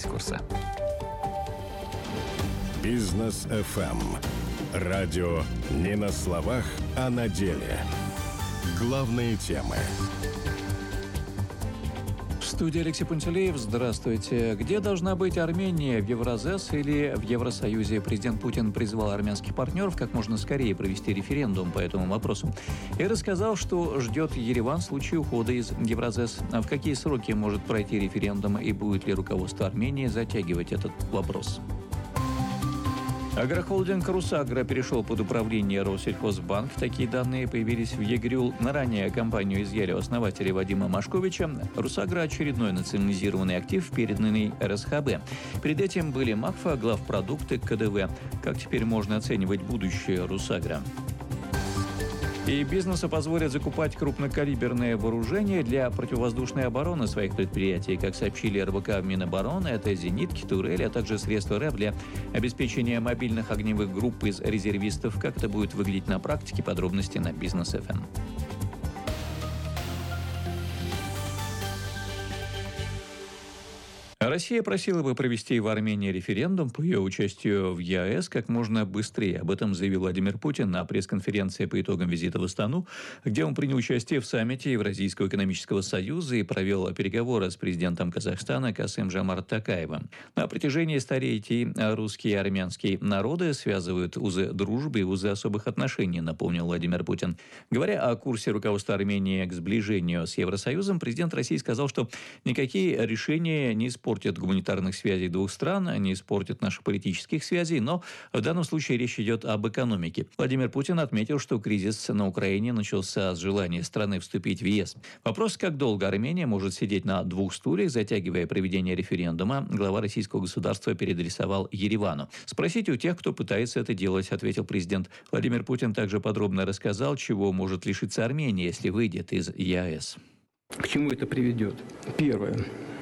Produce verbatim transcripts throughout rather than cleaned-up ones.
дискурса. Бизнес эф эм. Радио не на словах, а на деле. Главные темы. В студии Алексей Пантелеев. Здравствуйте. Где должна быть Армения, в Евразес или в Евросоюзе? Президент Путин призвал армянских партнеров как можно скорее провести референдум по этому вопросу. И рассказал, что ждет Ереван в случае ухода из Евразес. А в какие сроки может пройти референдум и будет ли руководство Армении затягивать этот вопрос? Агрохолдинг «Русагра» перешел под управление Россельхозбанк. Такие данные появились в ЕГРЮЛ. На ранее компанию изъяли у основателя Вадима Машковича. «Русагра» – очередной национализированный актив, переданный эр эс ха бэ. Перед этим были МАКФА, главпродукты, ка дэ вэ. Как теперь можно оценивать будущее «Русагра»? И бизнесу позволят закупать крупнокалиберное вооружение для противовоздушной обороны своих предприятий. Как сообщили эр бэ ка в Минобороны, это зенитки, турели, а также средства РЭФ для обеспечения мобильных огневых групп из резервистов. Как это будет выглядеть на практике, подробности на Бизнес эф эм. Россия просила бы провести в Армении референдум по ее участию в е а эс как можно быстрее. Об этом заявил Владимир Путин на пресс-конференции по итогам визита в Астану, где он принял участие в саммите Евразийского экономического союза и провел переговоры с президентом Казахстана Касым-Жомарт Токаевым. На протяжении столетий русские и армянские народы связывают узы дружбы и узы особых отношений, напомнил Владимир Путин. Говоря о курсе руководства Армении к сближению с Евросоюзом, президент России сказал, что никакие решения не испортят испортят гуманитарных связей двух стран, не испортят наших политических связей, но в данном случае речь идет об экономике. Владимир Путин отметил, что кризис на Украине начался с желания страны вступить в е эс. Вопрос, как долго Армения может сидеть на двух стульях, затягивая проведение референдума, глава российского государства переадресовал Еревану. «Спросите у тех, кто пытается это делать», — ответил президент. Владимир Путин также подробно рассказал, чего может лишиться Армения, если выйдет из е а эс. К чему это приведет? Первое.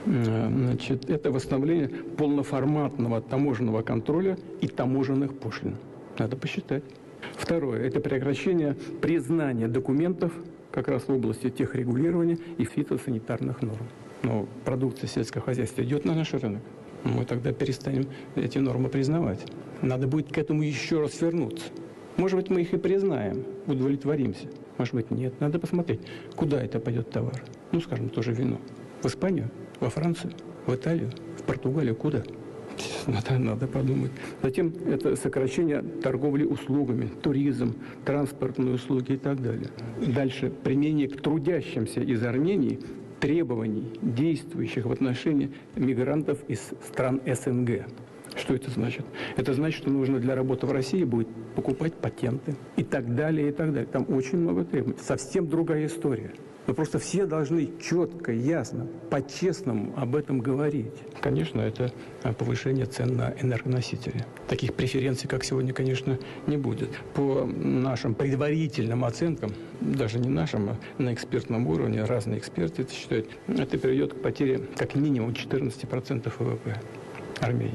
Значит, это восстановление полноформатного таможенного контроля и таможенных пошлин. Надо посчитать. Второе. Это прекращение признания документов как раз в области техрегулирования и фитосанитарных норм. Но продукция сельского хозяйства идет на наш рынок. Мы тогда перестанем эти нормы признавать. Надо будет к этому еще раз вернуться. Может быть, мы их и признаем, удовлетворимся. Может быть, нет. Надо посмотреть, куда это пойдет товар. Ну, скажем, тоже вино. В Испанию? Во Францию, в Италию, в Португалию, куда? Надо, надо подумать. Затем это сокращение торговли услугами, туризм, транспортные услуги и так далее. Дальше применение к трудящимся из Армении требований, действующих в отношении мигрантов из стран эс эн гэ. Что это значит? Это значит, что нужно для работы в России будет покупать патенты и так далее, и так далее. Там очень много требований. Совсем другая история. Но просто все должны четко, ясно, по-честному об этом говорить. Конечно, это повышение цен на энергоносители. Таких преференций, как сегодня, конечно, не будет. По нашим предварительным оценкам, даже не нашим, а на экспертном уровне, разные эксперты это считают, это приведет к потере как минимум четырнадцать процентов вэ вэ пэ Армении.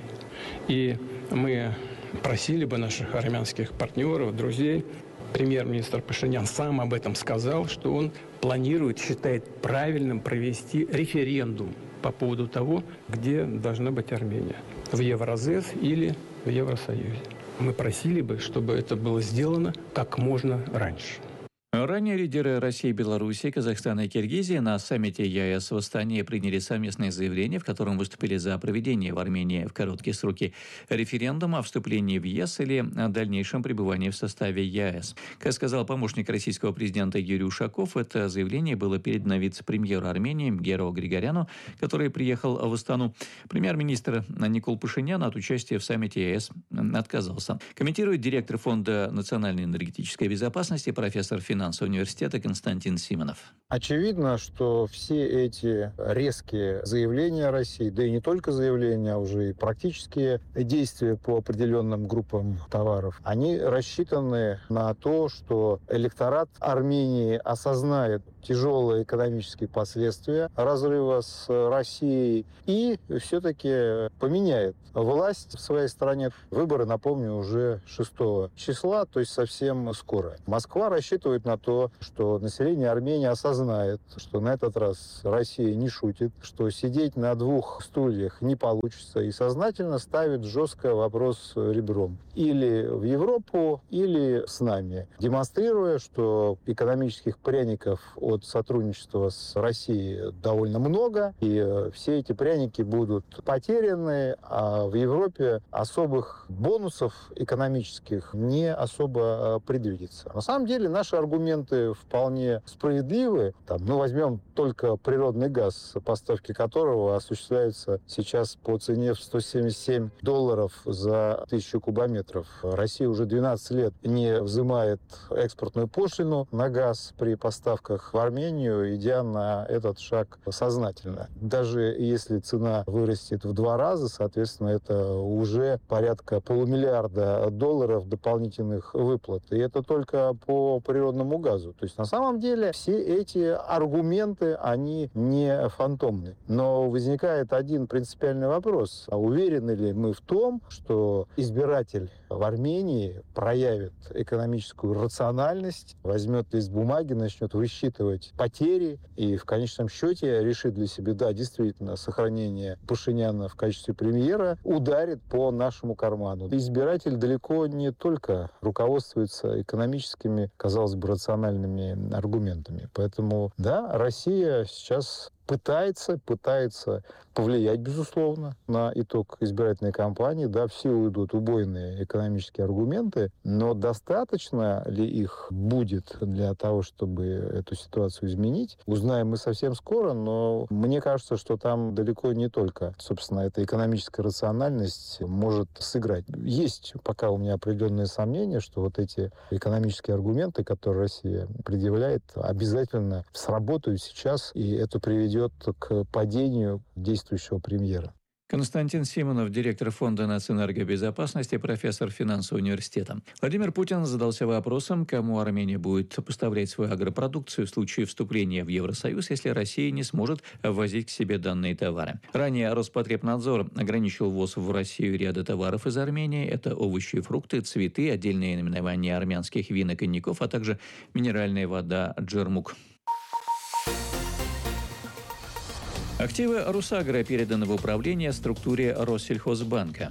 И мы просили бы наших армянских партнеров, друзей, премьер-министр Пашинян сам об этом сказал, что он планирует, считает правильным провести референдум по поводу того, где должна быть Армения. В Евразес или в Евросоюзе. Мы просили бы, чтобы это было сделано как можно раньше. Ранее лидеры России, Белоруссии, Казахстана и Киргизии на саммите е а эс в Астане приняли совместное заявление, в котором выступили за проведение в Армении в короткие сроки референдума о вступлении в е эс или о дальнейшем пребывании в составе е а эс. Как сказал помощник российского президента Юрий Ушаков, это заявление было передано вице-премьеру Армении Геро Григоряну, который приехал в Астану. Премьер-министр Никол Пашинян от участия в саммите е а эс отказался. Комментирует директор Фонда национальной энергетической безопасности, профессор финансового университета Константин Симонов. Очевидно, что все эти резкие заявления России, да и не только заявления, а уже и практические действия по определенным группам товаров, они рассчитаны на то, что электорат Армении осознает тяжелые экономические последствия разрыва с Россией и все-таки поменяет власть в своей стране. Выборы, напомню, уже шестого числа, то есть совсем скоро. Москва рассчитывает на на то, что население Армении осознает, что на этот раз Россия не шутит, что сидеть на двух стульях не получится, и сознательно ставит жестко вопрос ребром. Или в Европу, или с нами. Демонстрируя, что экономических пряников от сотрудничества с Россией довольно много, и все эти пряники будут потеряны, а в Европе особых бонусов экономических не особо предвидится. На самом деле наши аргументы вполне справедливы. Там, мы возьмем только природный газ, поставки которого осуществляются сейчас по цене в сто семьдесят семь долларов за тысячу кубометров. Россия уже двенадцать лет не взимает экспортную пошлину на газ при поставках в Армению, идя на этот шаг сознательно. Даже если цена вырастет в два раза, соответственно, это уже порядка полумиллиарда долларов дополнительных выплат. И это только по природному газу. То есть на самом деле все эти аргументы, они не фантомны. Но возникает один принципиальный вопрос. А уверены ли мы в том, что избиратель в Армении проявит экономическую рациональность, возьмет лист бумаги, начнет высчитывать потери и в конечном счете решит для себя, да, действительно, сохранение Пашиняна в качестве премьера ударит по нашему карману. Избиратель далеко не только руководствуется экономическими, казалось бы, рациональными аргументами. Поэтому, да, Россия сейчас пытается, пытается повлиять, безусловно, на итог избирательной кампании. Да, в силу идут убойные экономические аргументы, но достаточно ли их будет для того, чтобы эту ситуацию изменить, узнаем мы совсем скоро, но мне кажется, что там далеко не только, собственно, эта экономическая рациональность может сыграть. Есть пока у меня определенные сомнения, что вот эти экономические аргументы, которые Россия предъявляет, обязательно сработают сейчас, и это приведет к падению действующего премьера. Константин Симонов, директор Фонда нацэнергобезопасности, профессор финансового университета. Владимир Путин задался вопросом, кому Армения будет поставлять свою агропродукцию в случае вступления в Евросоюз, если Россия не сможет ввозить к себе данные товары. Ранее Роспотребнадзор ограничил ввоз в Россию ряда товаров из Армении. Это овощи и фрукты, цветы, отдельные наименования армянских вин и коньяков, а также минеральная вода «Джермук». Активы «Русагро» переданы в управление структуре Россельхозбанка.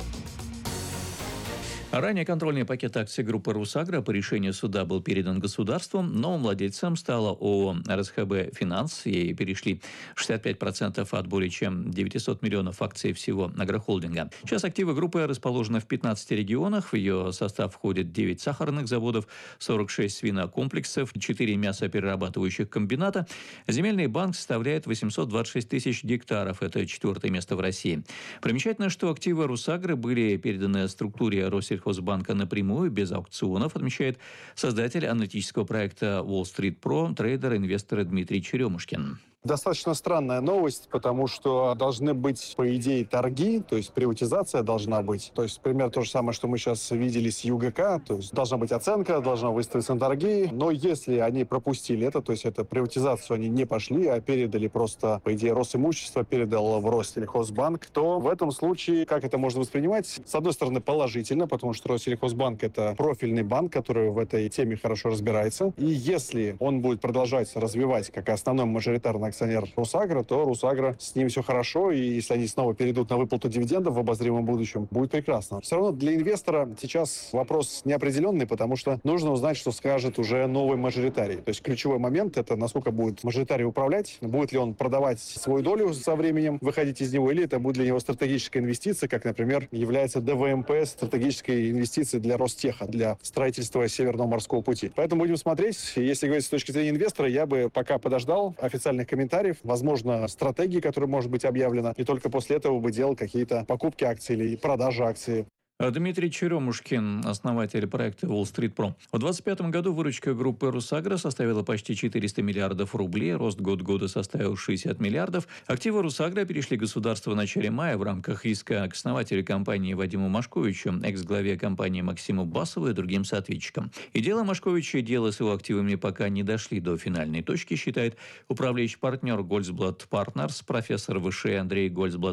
Ранее контрольный пакет акций группы «Русагро» по решению суда был передан государству. Новым владельцем стала ООО «РСХБ Финанс». Ей перешли шестьдесят пять процентов от более чем девятисот миллионов акций всего агрохолдинга. Сейчас активы группы расположены в пятнадцати регионах. В ее состав входит девять сахарных заводов, сорок шесть свинокомплексов, четыре мясоперерабатывающих комбината. Земельный банк составляет восемьсот двадцать шесть тысяч гектаров. Это четвертое место в России. Примечательно, что активы «Русагро» были переданы структуре Россельхозбанка Хозбанка напрямую, без аукционов, отмечает создатель аналитического проекта Wall Street Pro, трейдер, инвестор Дмитрий Черемушкин. Достаточно странная новость, потому что должны быть, по идее, торги, то есть приватизация должна быть. То есть, пример то же самое, что мы сейчас видели с ЮГК, то есть должна быть оценка, должна выставиться на торги. Но если они пропустили это, то есть это приватизацию они не пошли, а передали просто, по идее, Росимущество, передал в Россельхозбанк, то в этом случае, как это можно воспринимать? С одной стороны, положительно, потому что Россельхозбанк — это профильный банк, который в этой теме хорошо разбирается. И если он будет продолжать развивать как основной мажоритарный акционер «Русагро», то «Русагро» с ним все хорошо, и если они снова перейдут на выплату дивидендов в обозримом будущем, будет прекрасно. Все равно для инвестора сейчас вопрос неопределенный, потому что нужно узнать, что скажет уже новый мажоритарий. То есть ключевой момент — это насколько будет мажоритарий управлять, будет ли он продавать свою долю со временем, выходить из него, или это будет для него стратегическая инвестиция, как, например, является ДВМП стратегической инвестицией для Ростеха, для строительства Северного морского пути. Поэтому будем смотреть. Если говорить с точки зрения инвестора, я бы пока подождал официальных комментариев, возможно, стратегии, которая может быть объявлена, и только после этого бы делал какие-то покупки акций или продажи акций. Дмитрий Черемушкин, основатель проекта Wall Street Pro. В две тысячи двадцать пятом году выручка группы «Русагро» составила почти четыреста миллиардов рублей, рост год года составил шестьдесят миллиардов. Активы «Русагро» перешли государству в начале мая в рамках иска к основателю компании Вадиму Машковичу, экс-главе компании Максиму Басову и другим соответчикам. И дело Машковича и дело с его активами пока не дошли до финальной точки, считает управляющий партнер Гольцблат Партнерс, профессор ВШЭ Андрей Гольцблат.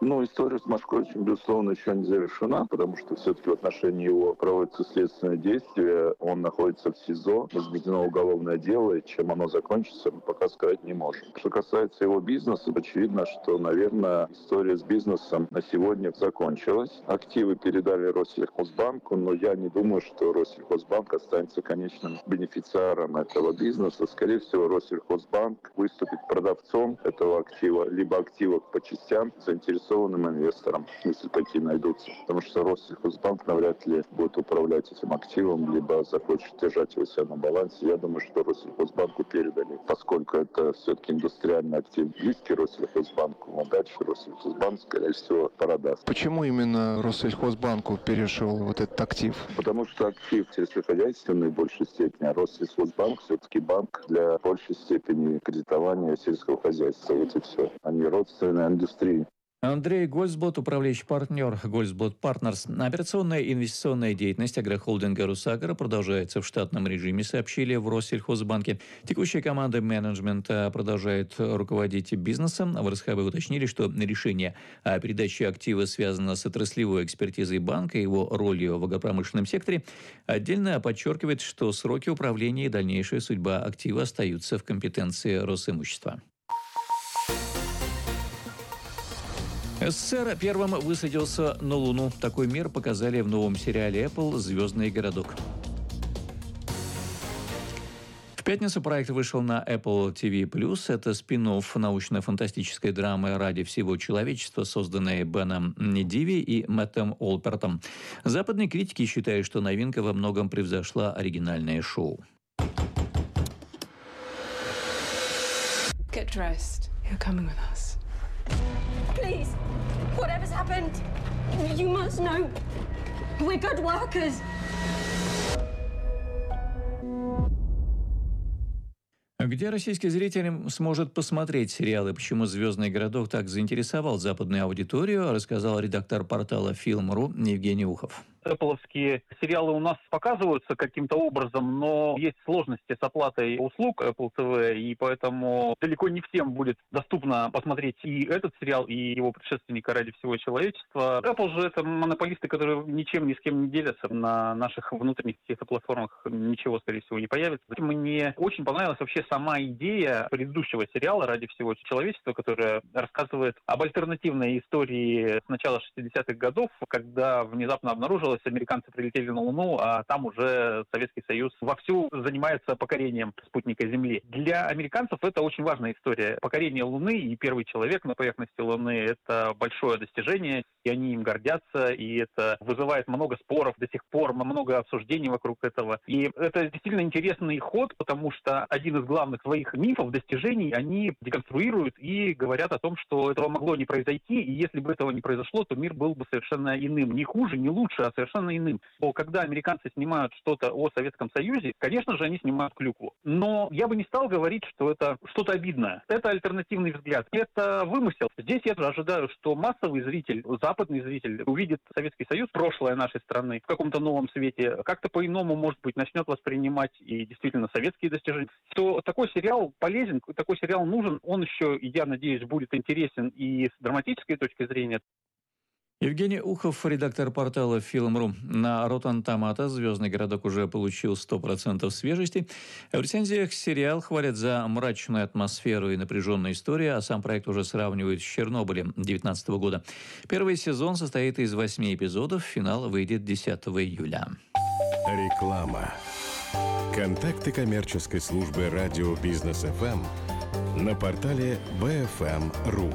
Ну, история с Машковичем, безусловно, еще не завершена, потому что все-таки в отношении его проводятся следственные действия. Он находится в СИЗО, возбуждено уголовное дело, и чем оно закончится, мы пока сказать не можем. Что касается его бизнеса, очевидно, что, наверное, история с бизнесом на сегодня закончилась. Активы передали Россельхозбанку, но я не думаю, что Россельхозбанк останется конечным бенефициаром этого бизнеса. Скорее всего, Россельхозбанк выступит продавцом этого актива, либо активов по частям заинтересованным инвесторам, если такие найдутся. Потому что Россельхозбанк навряд ли будет управлять этим активом, либо захочет держать его себя на балансе. Я думаю, что Россельхозбанку передали, поскольку это все-таки индустриальный актив, близкий Россельхозбанку, а дальше Россельхозбанк, скорее всего, продаст. Почему именно Россельхозбанку перешел вот этот актив? Потому что актив сельскохозяйственный в большей степени, а Россельхозбанк все-таки банк для большей степени кредитования сельского хозяйства. Вот и все, а не родственной индустрии. Андрей Гольцблот, управляющий партнер Гольцблот Партнерс. Операционная и инвестиционная деятельность агрохолдинга «Русагра» продолжается в штатном режиме, сообщили в Россельхозбанке. Текущая команда менеджмента продолжает руководить бизнесом. В РСХБ уточнили, что решение о передаче актива связано с отраслевой экспертизой банка и его ролью в агропромышленном секторе. Отдельно подчеркивает, что сроки управления и дальнейшая судьба актива остаются в компетенции Росимущества. СССР первым высадился на Луну. Такой мир показали в новом сериале Apple «Звездный городок». В пятницу проект вышел на Apple ти ви плюс. Это спин-офф научно-фантастической драмы «Ради всего человечества», созданной Беном Диви и Мэттом Олпертом. Западные критики считают, что новинка во многом превзошла оригинальное шоу. Get dressed. You're coming with us. Please, whatever's happened, you must know we're good workers. Где российский зритель сможет посмотреть сериалы, почему «Звездный городок» так заинтересовал западную аудиторию, рассказал редактор портала Film.ru Евгений Ухов. Apple-овские сериалы у нас показываются каким-то образом, но есть сложности с оплатой услуг Apple ти ви, и поэтому далеко не всем будет доступно посмотреть и этот сериал, и его предшественника «Ради всего человечества». Apple же это монополисты, которые ничем ни с кем не делятся. На наших внутренних каких-то платформах ничего, скорее всего, не появится. Мне очень понравилась вообще сама идея предыдущего сериала «Ради всего человечества», которая рассказывает об альтернативной истории с начала шестидесятых годов, когда внезапно обнаружилось, американцы прилетели на Луну, а там уже Советский Союз вовсю занимается покорением спутника Земли. Для американцев это очень важная история. Покорение Луны и первый человек на поверхности Луны — это большое достижение, и они им гордятся, и это вызывает много споров до сих пор, много обсуждений вокруг этого. И это действительно интересный ход, потому что один из главных своих мифов, достижений, они деконструируют и говорят о том, что этого могло не произойти, и если бы этого не произошло, то мир был бы совершенно иным. Не хуже, не лучше, а совершенно иным. То, когда американцы снимают что-то о Советском Союзе, конечно же, они снимают клюкву. Но я бы не стал говорить, что это что-то обидное. Это альтернативный взгляд. Это вымысел. Здесь я ожидаю, что массовый зритель, западный зритель увидит Советский Союз, прошлое нашей страны, в каком-то новом свете, как-то по-иному, может быть, начнет воспринимать и действительно советские достижения. Что такой сериал полезен, такой сериал нужен, он еще, я надеюсь, будет интересен и с драматической точки зрения. Евгений Ухов, редактор портала Film.ru. На Rotten Tomatoes «Звездный городок» уже получил сто процентов свежести. В рецензиях сериал хвалят за мрачную атмосферу и напряженную историю, а сам проект уже сравнивают с «Чернобылем» две тысячи девятнадцатого года. Первый сезон состоит из восьми эпизодов, финал выйдет десятого июля. Реклама. Контакты коммерческой службы радио Бизнес эф эм на портале би эф эм точка ру.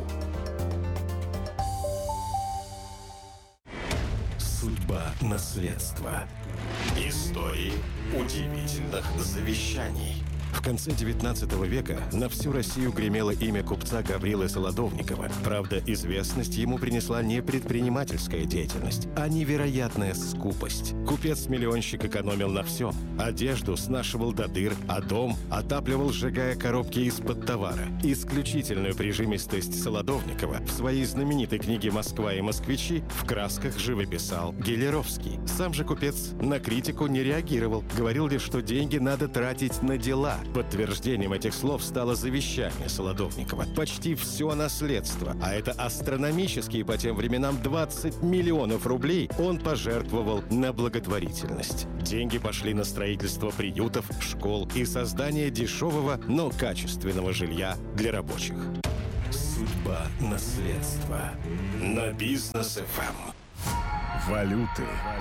Судьба наследства. Истории удивительных завещаний. В конце девятнадцатого века на всю Россию гремело имя купца Гаврилы Солодовникова. Правда, известность ему принесла не предпринимательская деятельность, а невероятная скупость. Купец-миллионщик экономил на всем. Одежду снашивал до дыр, а дом отапливал, сжигая коробки из-под товара. Исключительную прижимистость Солодовникова в своей знаменитой книге «Москва и москвичи» в красках живописал Гелеровский. Сам же купец на критику не реагировал. Говорил лишь, что деньги надо тратить на дела, Подтверждением этих слов стало завещание Солодовникова. Почти все наследство, а это астрономические по тем временам двадцать миллионов рублей, он пожертвовал на благотворительность. Деньги пошли на строительство приютов, школ и создание дешевого, но качественного жилья для рабочих. Судьба наследства. На Бизнес эф эм. Валюты.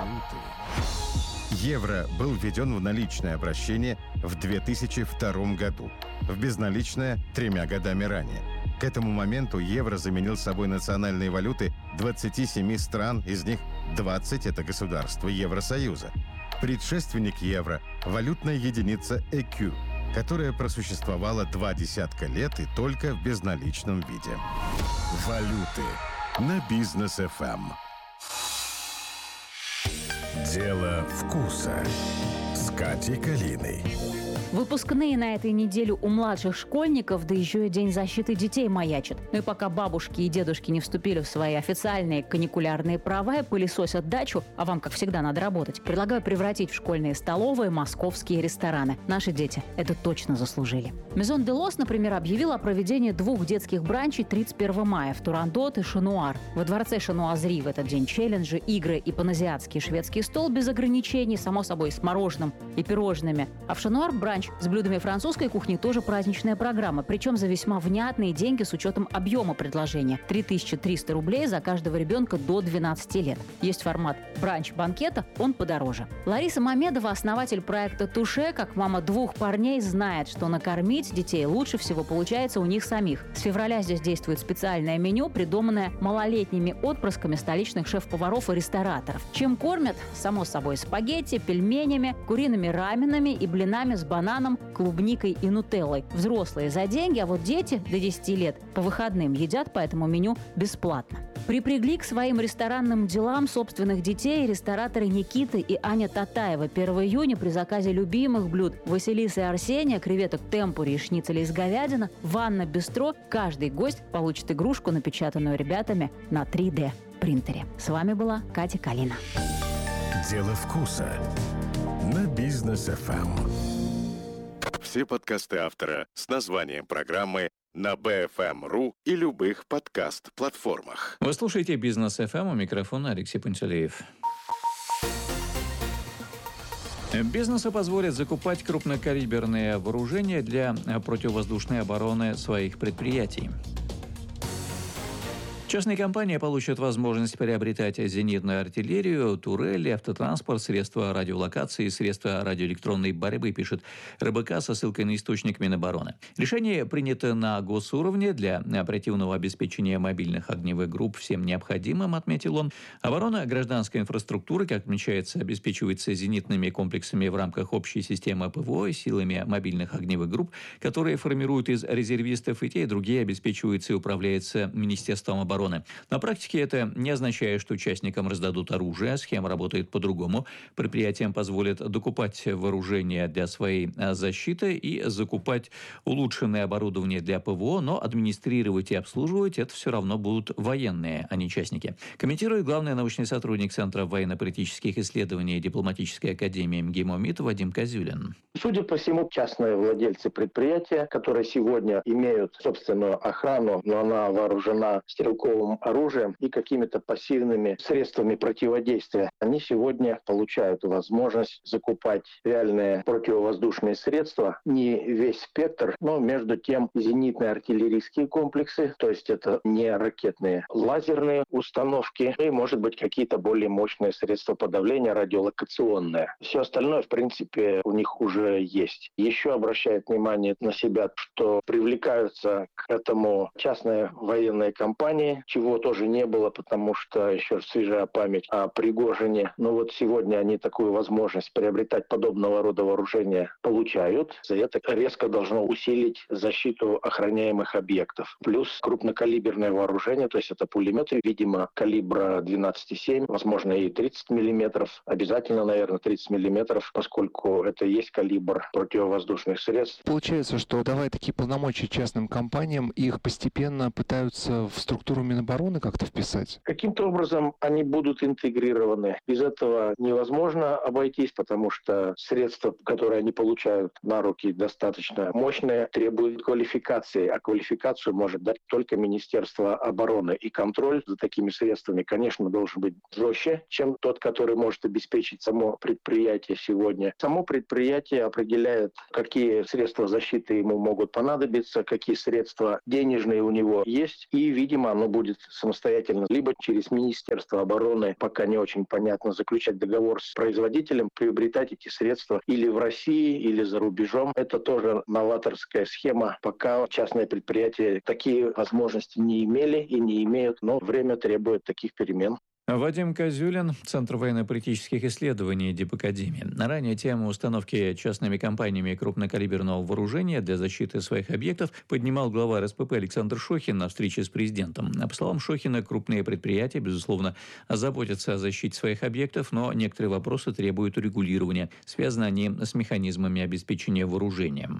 Евро был введен в наличное обращение в две тысячи втором году, в безналичное тремя годами ранее. К этому моменту евро заменил собой национальные валюты двадцати семи стран, из них двадцать – это государства Евросоюза. Предшественник евро – валютная единица ЭКЮ, которая просуществовала два десятка лет и только в безналичном виде. Валюты на Бизнес эф эм. Дело вкуса с Катей Калиной. Выпускные на этой неделе у младших школьников, да еще и День защиты детей маячит. Ну и пока бабушки и дедушки не вступили в свои официальные каникулярные права и пылесосят дачу, а вам, как всегда, надо работать, предлагаю превратить в школьные столовые московские рестораны. Наши дети это точно заслужили. Мезон де Лос, например, объявил о проведении двух детских бранчей тридцать первого мая в Турандот и Шануар. Во дворце Шануазри в этот день челленджи, игры и паназиатский шведский стол без ограничений, само собой, с мороженым и пирожными. А в Шануар бранч с блюдами французской кухни тоже праздничная программа, причем за весьма внятные деньги с учетом объема предложения. три тысячи триста рублей за каждого ребенка до двенадцати лет. Есть формат бранч-банкета, он подороже. Лариса Мамедова, основатель проекта «Туше», как мама двух парней, знает, что накормить детей лучше всего получается у них самих. С февраля здесь действует специальное меню, придуманное малолетними отпрысками столичных шеф-поваров и рестораторов. Чем кормят? Само собой, спагетти, пельменями, куриными раменами и блинами с бананом, клубникой и нутеллой. Взрослые за деньги, а вот дети до десяти лет по выходным едят по этому меню бесплатно. Припрягли к своим ресторанным делам собственных детей рестораторы Никита и Аня Татаева. первого июня при заказе любимых блюд Василисы и Арсения, креветок темпури и шницеля из говядины, Ванна Бистро, каждый гость получит игрушку, напечатанную ребятами на три дэ принтере. С вами была Катя Калина. Дело вкуса на Бизнес эф эм. Все подкасты автора с названием программы на би эф эм точка ру и любых подкаст-платформах. Вы слушаете Бизнес эф эм, у микрофона Алексей Пантелеев. Бизнесу позволят закупать крупнокалиберные вооружения для противовоздушной обороны своих предприятий. Частные компании получат возможность приобретать зенитную артиллерию, турели, автотранспорт, средства радиолокации, средства радиоэлектронной борьбы, пишет эр бэ ка со ссылкой на источник Минобороны. Решение принято на госуровне для оперативного обеспечения мобильных огневых групп всем необходимым, отметил он. Оборона гражданской инфраструктуры, как отмечается, обеспечивается зенитными комплексами в рамках общей системы ПВО и силами мобильных огневых групп, которые формируют из резервистов, и те, и другие обеспечиваются и управляются Министерством обороны. На практике это не означает, что участникам раздадут оружие, схема работает по-другому. Предприятиям позволят докупать вооружение для своей защиты и закупать улучшенное оборудование для ПВО, но администрировать и обслуживать это все равно будут военные, а не частники. Комментирует главный научный сотрудник Центра военно-политических исследований Дипломатической академии МГИМО МИД Вадим Козюлин. Судя по всему, частные владельцы предприятия, которые сегодня имеют собственную охрану, но она вооружена стрелковым оружием и какими-то пассивными средствами противодействия, они сегодня получают возможность закупать реальные противовоздушные средства, не весь спектр, но между тем зенитные артиллерийские комплексы, то есть это не ракетные, лазерные установки и, может быть, какие-то более мощные средства подавления радиолокационные. Все остальное, в принципе, у них уже есть. Еще обращает внимание на себя, что привлекаются к этому частные военные компании, чего тоже не было, потому что еще свежая память о Пригожине. Но вот сегодня они такую возможность приобретать подобного рода вооружения получают. За это резко должно усилить защиту охраняемых объектов. Плюс крупнокалиберное вооружение, то есть это пулеметы, видимо, калибра двенадцать семь, возможно, и тридцать миллиметров. Обязательно, наверное, тридцать миллиметров, поскольку это и есть калибр противовоздушных средств. Получается, что давая такие полномочия частным компаниям, их постепенно пытаются в структуру Минобороны как-то вписать? Каким-то образом они будут интегрированы. Без этого невозможно обойтись, потому что средства, которые они получают на руки, достаточно мощные, требуют квалификации, а квалификацию может дать только Министерство обороны. И контроль за такими средствами, конечно, должен быть жестче, чем тот, который может обеспечить само предприятие сегодня. Само предприятие определяет, какие средства защиты ему могут понадобиться, какие средства денежные у него есть, и, видимо, оно будет самостоятельно, либо через Министерство обороны, пока не очень понятно, заключать договор с производителем, приобретать эти средства или в России, или за рубежом. Это тоже новаторская схема, пока частные предприятия такие возможности не имели и не имеют, но время требует таких перемен. Вадим Козюлин, Центр военно-политических исследований Дипакадемии. Ранее тему установки частными компаниями крупнокалиберного вооружения для защиты своих объектов поднимал глава эр эс пэ пэ Александр Шохин на встрече с президентом. По словам Шохина, крупные предприятия, безусловно, заботятся о защите своих объектов, но некоторые вопросы требуют урегулирования. Связаны они с механизмами обеспечения вооружением.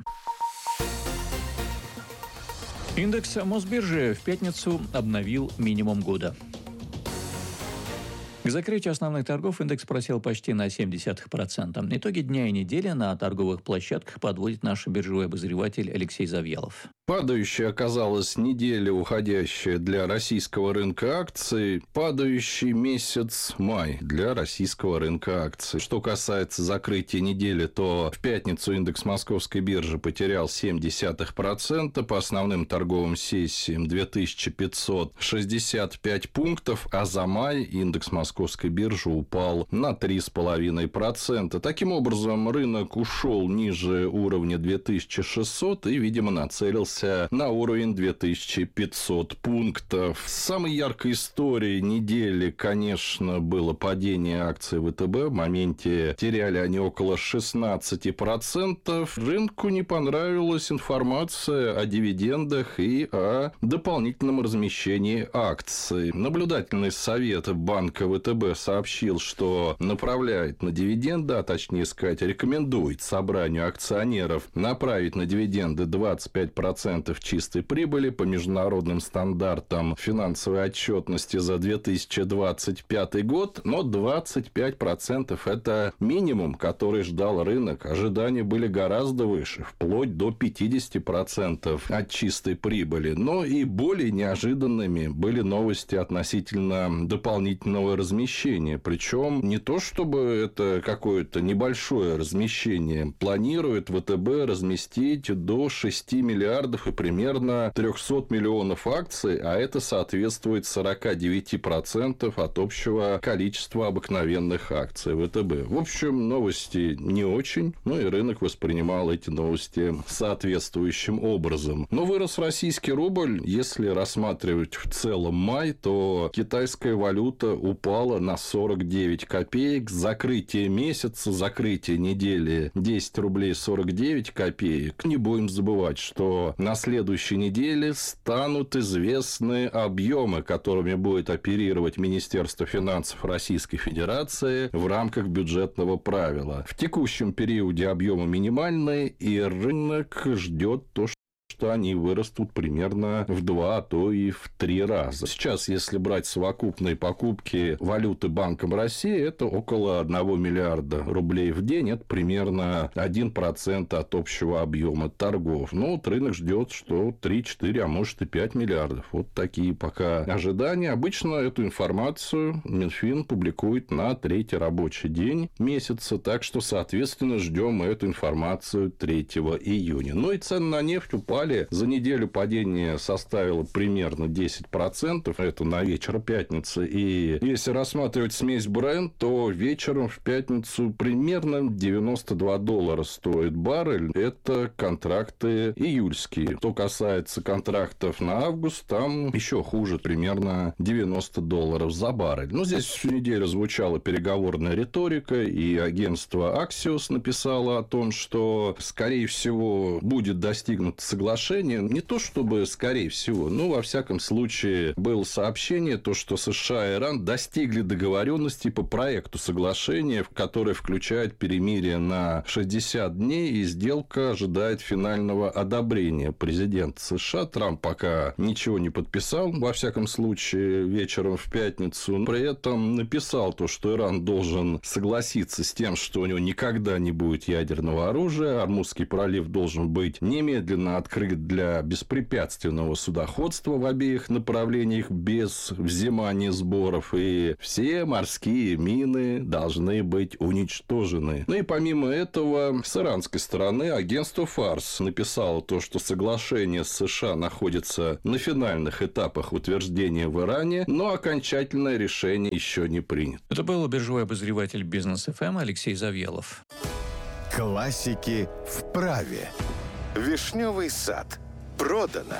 Индекс Мосбиржи в пятницу обновил минимум года. К закрытию основных торгов индекс просел почти на семь десятых процента. Итоги дня и недели на торговых площадках подводит наш биржевой обозреватель Алексей Завьялов. Падающей оказалась неделя, уходящая для российского рынка акций. Падающий месяц май для российского рынка акций. Что касается закрытия недели, то в пятницу индекс Московской биржи потерял семь десятых процента. По основным торговым сессиям две тысячи пятьсот шестьдесят пять пунктов, а за май индекс Московской биржи упал на три целых пять десятых процента. Таким образом, рынок ушел ниже уровня две тысячи шестьсот и, видимо, нацелился на уровень две тысячи пятьсот пунктов. Самой яркой историей недели, конечно, было падение акций вэ тэ бэ. В моменте теряли они около шестнадцать процентов. Рынку не понравилась информация о дивидендах и о дополнительном размещении акций. Наблюдательный совет банка вэ тэ бэ сообщил, что направляет на дивиденды, а точнее сказать, рекомендует собранию акционеров направить на дивиденды двадцать пять процентов чистой прибыли по международным стандартам финансовой отчетности за две тысячи двадцать пятый год, но двадцать пять процентов это минимум, который ждал рынок. Ожидания были гораздо выше, вплоть до пятьдесят процентов от чистой прибыли. Но и более неожиданными были новости относительно дополнительного размещения. Причем не то, чтобы это какое-то небольшое размещение. Планирует вэ тэ бэ разместить до шести миллиардов и примерно триста миллионов акций, а это соответствует сорок девять процентов от общего количества обыкновенных акций вэ тэ бэ. В общем, новости не очень, ну и рынок воспринимал эти новости соответствующим образом. Но вырос российский рубль. Если рассматривать в целом май, то китайская валюта упала на сорок девять копеек. Закрытие месяца, закрытие недели десять рублей сорок девять копеек. Не будем забывать, что на следующей неделе станут известны объемы, которыми будет оперировать Министерство финансов Российской Федерации в рамках бюджетного правила. В текущем периоде объемы минимальные, и рынок ждет то, что что они вырастут примерно в два, а то и в три раза. Сейчас, если брать совокупные покупки валюты Банком России, это около одного миллиарда рублей в день. Это примерно один процент от общего объема торгов. Но вот рынок ждет, что три-четыре, а может и пять миллиардов. Вот такие пока ожидания. Обычно эту информацию Минфин публикует на третий рабочий день месяца. Так что, соответственно, ждем эту информацию третьего июня. Ну и цены на нефть упали. За неделю падение составило примерно десять процентов. Это на вечер пятницы. И если рассматривать смесь Brent, то вечером в пятницу примерно девяносто два доллара стоит баррель. Это контракты июльские. Что касается контрактов на август, там еще хуже. Примерно девяносто долларов за баррель. Но здесь всю неделю звучала переговорная риторика. И агентство Axios написало о том, что, скорее всего, будет достигнуто соглашение соглашение, не то чтобы, скорее всего, но, во всяком случае, было сообщение, то, что США и Иран достигли договоренности по проекту соглашения, которое включает перемирие на шестьдесят дней, и сделка ожидает финального одобрения президента США. Трамп пока ничего не подписал, во всяком случае, вечером в пятницу. При этом написал то, что Иран должен согласиться с тем, что у него никогда не будет ядерного оружия, Ормузский пролив должен быть немедленно открыт для беспрепятственного судоходства в обеих направлениях без взимания сборов, и все морские мины должны быть уничтожены. Ну и помимо этого, с иранской стороны агентство Фарс написало то, что соглашение с США находится на финальных этапах утверждения в Иране, но окончательное решение еще не принято. Это был биржевой обозреватель Бизнес эф эм Алексей Завьялов. Классики в праве. Вишневый сад. Продано.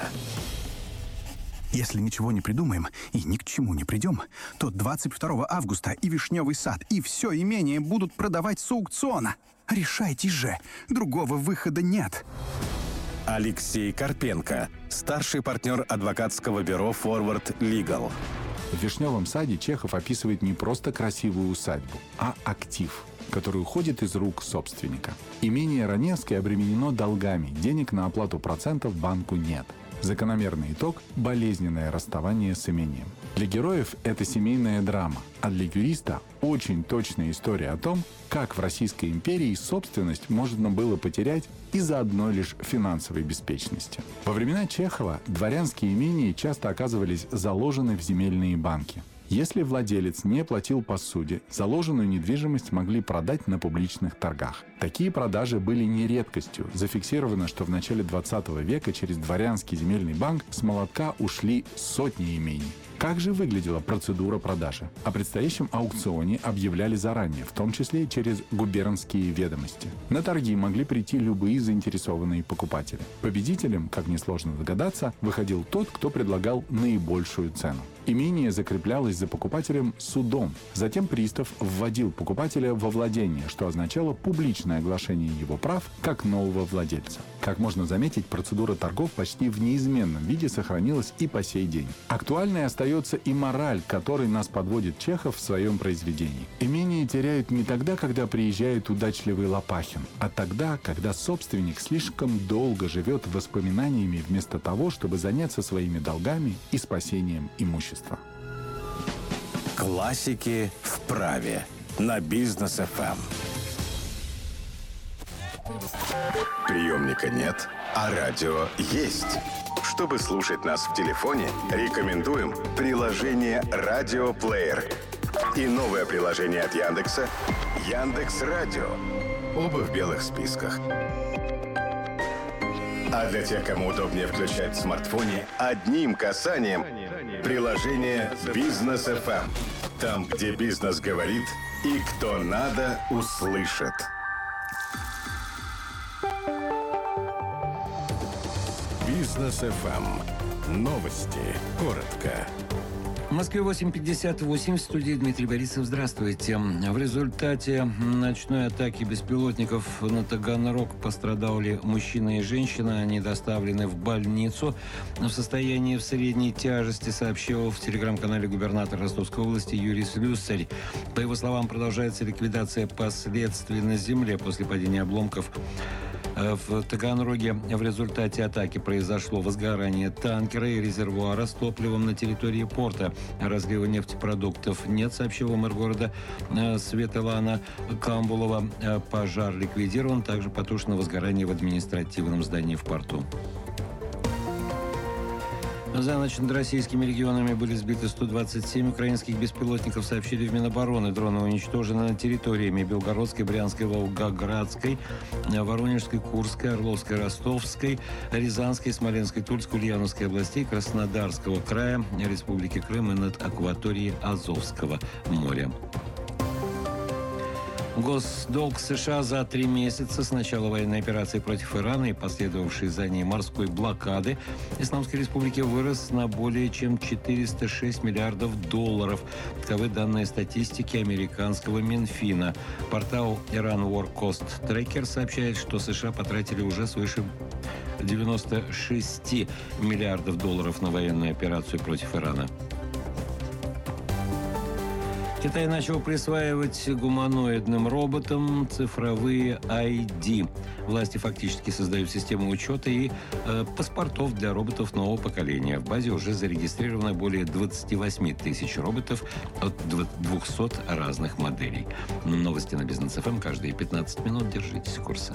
Если ничего не придумаем и ни к чему не придем, то двадцать второго августа и Вишневый сад, и все имение будут продавать с аукциона. Решайтесь же, другого выхода нет. Алексей Карпенко, старший партнер адвокатского бюро Forward Legal. В «Вишневом саде» Чехов описывает не просто красивую усадьбу, а актив, который уходит из рук собственника. Имение Раневский обременено долгами, денег на оплату процентов банку нет. Закономерный итог – болезненное расставание с имением. Для героев это семейная драма, а для юриста – очень точная история о том, как в Российской империи собственность можно было потерять из-за одной лишь финансовой беспечности. Во времена Чехова дворянские имения часто оказывались заложены в земельные банки. Если владелец не платил по суде, заложенную недвижимость могли продать на публичных торгах. Такие продажи были не редкостью. Зафиксировано, что в начале двадцатого века через дворянский земельный банк с молотка ушли сотни имений. Как же выглядела процедура продажи? О предстоящем аукционе объявляли заранее, в том числе через губернские ведомости. На торги могли прийти любые заинтересованные покупатели. Победителем, как несложно догадаться, выходил тот, кто предлагал наибольшую цену. Имение закреплялось за покупателем судом. Затем пристав вводил покупателя во владение, что означало публичное оглашение его прав как нового владельца. Как можно заметить, процедура торгов почти в неизменном виде сохранилась и по сей день. Актуальной остается и мораль, к которой нас подводит Чехов в своем произведении. Имение теряют не тогда, когда приезжает удачливый Лопахин, а тогда, когда собственник слишком долго живет воспоминаниями вместо того, чтобы заняться своими долгами и спасением имущества. Классики в праве на Бизнес эф эм. Приемника нет, а радио есть. Чтобы слушать нас в телефоне, рекомендуем приложение «Радиоплеер» и новое приложение от Яндекса «Яндекс.Радио». Оба в белых списках. А для тех, кому удобнее включать в смартфоне, одним касанием приложение «Бизнес эф эм». Там, где бизнес говорит и кто надо, услышит. Бизнес эф эм. Новости. Коротко. В Москве восемь пятьдесят восемь, в студии Дмитрий Борисов. Здравствуйте. В результате ночной атаки беспилотников на Таганрог пострадали мужчина и женщина. Они доставлены в больницу в состоянии в средней тяжести, сообщил в телеграм-канале губернатор Ростовской области Юрий Слюсарь. По его словам, продолжается ликвидация последствий на земле после падения обломков. В Таганроге в результате атаки произошло возгорание танкера и резервуара с топливом на территории порта. Разлива нефтепродуктов нет, сообщила мэр города Светлана Камбулова. Пожар ликвидирован, также потушено возгорание в административном здании в порту. За ночь над российскими регионами были сбиты сто двадцать семь украинских беспилотников, сообщили в Минобороны. Дроны уничтожены на территориями Белгородской, Брянской, Волгоградской, Воронежской, Курской, Орловской, Ростовской, Рязанской, Смоленской, Тульской, Ульяновской областей, Краснодарского края, Республики Крым и над акваторией Азовского моря. Госдолг США за три месяца с начала военной операции против Ирана и последовавшей за ней морской блокады Исламской Республики вырос на более чем четыреста шесть миллиардов долларов. Таковы данные статистики американского Минфина. Портал Iran War Cost Tracker сообщает, что США потратили уже свыше девяноста шести миллиардов долларов на военную операцию против Ирана. Китай начал присваивать гуманоидным роботам цифровые ай ди. Власти фактически создают систему учета и э, паспортов для роботов нового поколения. В базе уже зарегистрировано более двадцать восемь тысяч роботов от двухсот разных моделей. Новости на Бизнес эф эм каждые пятнадцать минут. Держитесь курса.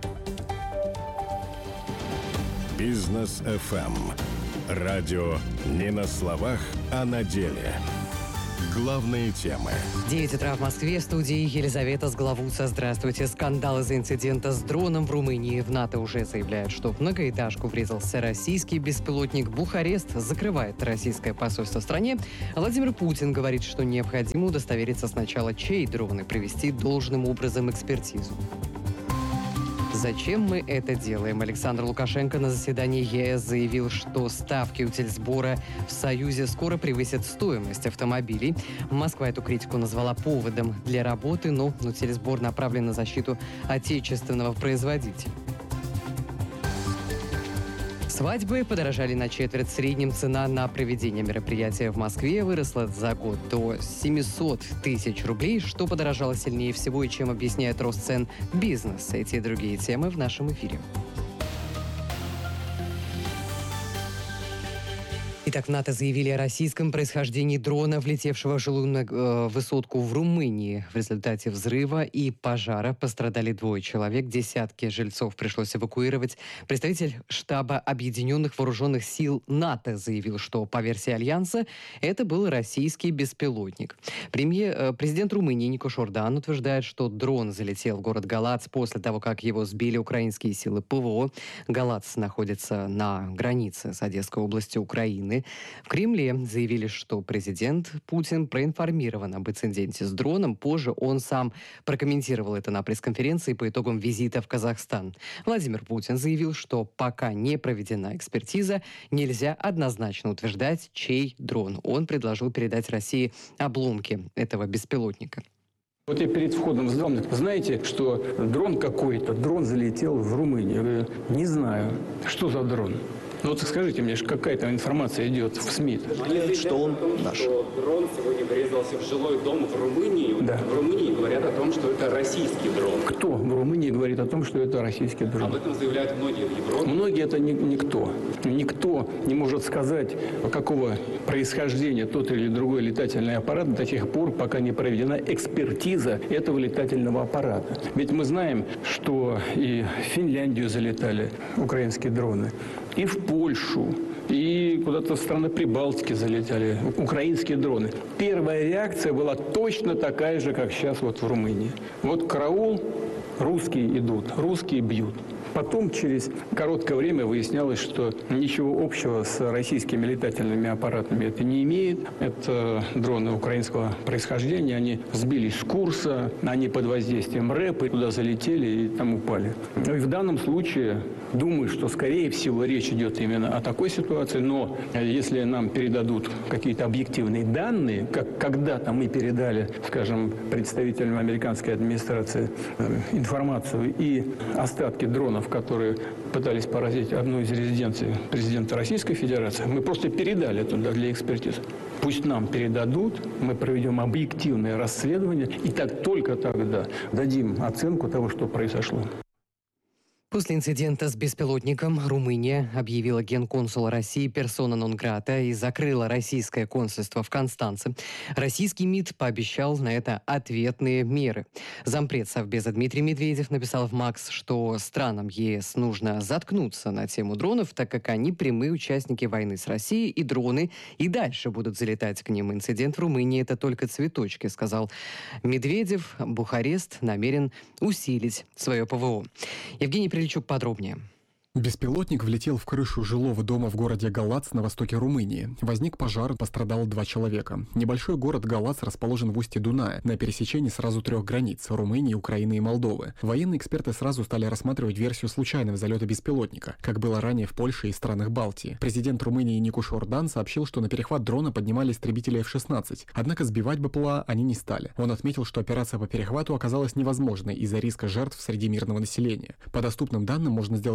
Бизнес эф эм. Радио не на словах, а на деле. Главные темы. девять утра в Москве. В студии Елизавета Сглавуца. Здравствуйте. Скандал из-за инцидента с дроном в Румынии. В НАТО уже заявляют, что в многоэтажку врезался российский беспилотник. Бухарест закрывает российское посольство в стране. Владимир Путин говорит, что необходимо удостовериться сначала, чей дрон, и провести должным образом экспертизу. Зачем мы это делаем? Александр Лукашенко на заседании е эс заявил, что ставки утильсбора в Союзе скоро превысят стоимость автомобилей. Москва эту критику назвала поводом для работы, но утильсбор направлен на защиту отечественного производителя. Свадьбы подорожали на четверть. В среднем цена на проведение мероприятия в Москве выросла за год до семисот тысяч рублей, что подорожало сильнее всего и чем объясняет рост цен бизнес. Эти и другие темы в нашем эфире. Итак, в НАТО заявили о российском происхождении дрона, влетевшего в жилую э, высотку в Румынии. В результате взрыва и пожара пострадали двое человек. Десятки жильцов пришлось эвакуировать. Представитель штаба Объединенных Вооруженных Сил НАТО заявил, что по версии Альянса это был российский беспилотник. Премьер, э, президент Румынии Никош Ордан утверждает, что дрон залетел в город Галац после того, как его сбили украинские силы ПВО. Галац находится на границе с Одесской областью Украины. В Кремле заявили, что президент Путин проинформирован об инциденте с дроном. Позже он сам прокомментировал это на пресс-конференции по итогам визита в Казахстан. Владимир Путин заявил, что пока не проведена экспертиза, нельзя однозначно утверждать, чей дрон. Он предложил передать России обломки этого беспилотника. Вот я перед входом в зал, знаете, что дрон какой-то, дрон залетел в Румынию. Я говорю, не знаю, что за дрон. Ну вот скажите мне, какая-то информация идет в СМИ. Что он наш. Дрон сегодня врезался в жилой дом в Румынии. Да. В Румынии говорят о том, что это российский дрон. Кто в Румынии говорит о том, что это российский дрон? Об этом заявляют многие в Европе. Многие это ни, никто. Никто не может сказать, какого происхождения тот или другой летательный аппарат до тех пор, пока не проведена экспертиза этого летательного аппарата. Ведь мы знаем, что и в Финляндию залетали украинские дроны, и в Польшу, и куда-то в страны Прибалтики залетали украинские дроны. Первая реакция была точно такая же, как сейчас вот в Румынии. Вот караул, русские идут, русские бьют. Потом, через короткое время, выяснялось, что ничего общего с российскими летательными аппаратами это не имеет. Это дроны украинского происхождения. Они сбились с курса, они под воздействием рэпа туда залетели и там упали. И в данном случае, думаю, что, скорее всего, речь идет именно о такой ситуации. Но если нам передадут какие-то объективные данные, как когда-то мы передали, скажем, представителям американской администрации информацию и остатки дронов, которые пытались поразить одну из резиденций президента Российской Федерации, мы просто передали туда для экспертизы. Пусть нам передадут, мы проведем объективное расследование, и так только тогда дадим оценку того, что произошло. После инцидента с беспилотником Румыния объявила генконсула России персона нон-грата и закрыла российское консульство в Констанце. Российский МИД пообещал на это ответные меры. Зампред Совбеза Дмитрий Медведев написал в МАКС, что странам ЕС нужно заткнуться на тему дронов, так как они прямые участники войны с Россией, и дроны и дальше будут залетать к ним. Инцидент в Румынии – это только цветочки, сказал Медведев. Бухарест намерен усилить свое ПВО. Евгений Приличук подробнее. Беспилотник влетел в крышу жилого дома в городе Галац на востоке Румынии. Возник пожар, пострадало два человека. Небольшой город Галац расположен в устье Дуная, на пересечении сразу трех границ – Румынии, Украины и Молдовы. Военные эксперты сразу стали рассматривать версию случайного залета беспилотника, как было ранее в Польше и странах Балтии. Президент Румынии Никош Ордан сообщил, что на перехват дрона поднимали истребители эф шестнадцать, однако сбивать БПЛА они не стали. Он отметил, что операция по перехвату оказалась невозможной из-за риска жертв среди мирного населения. По доступным данным можно сделать вывод, что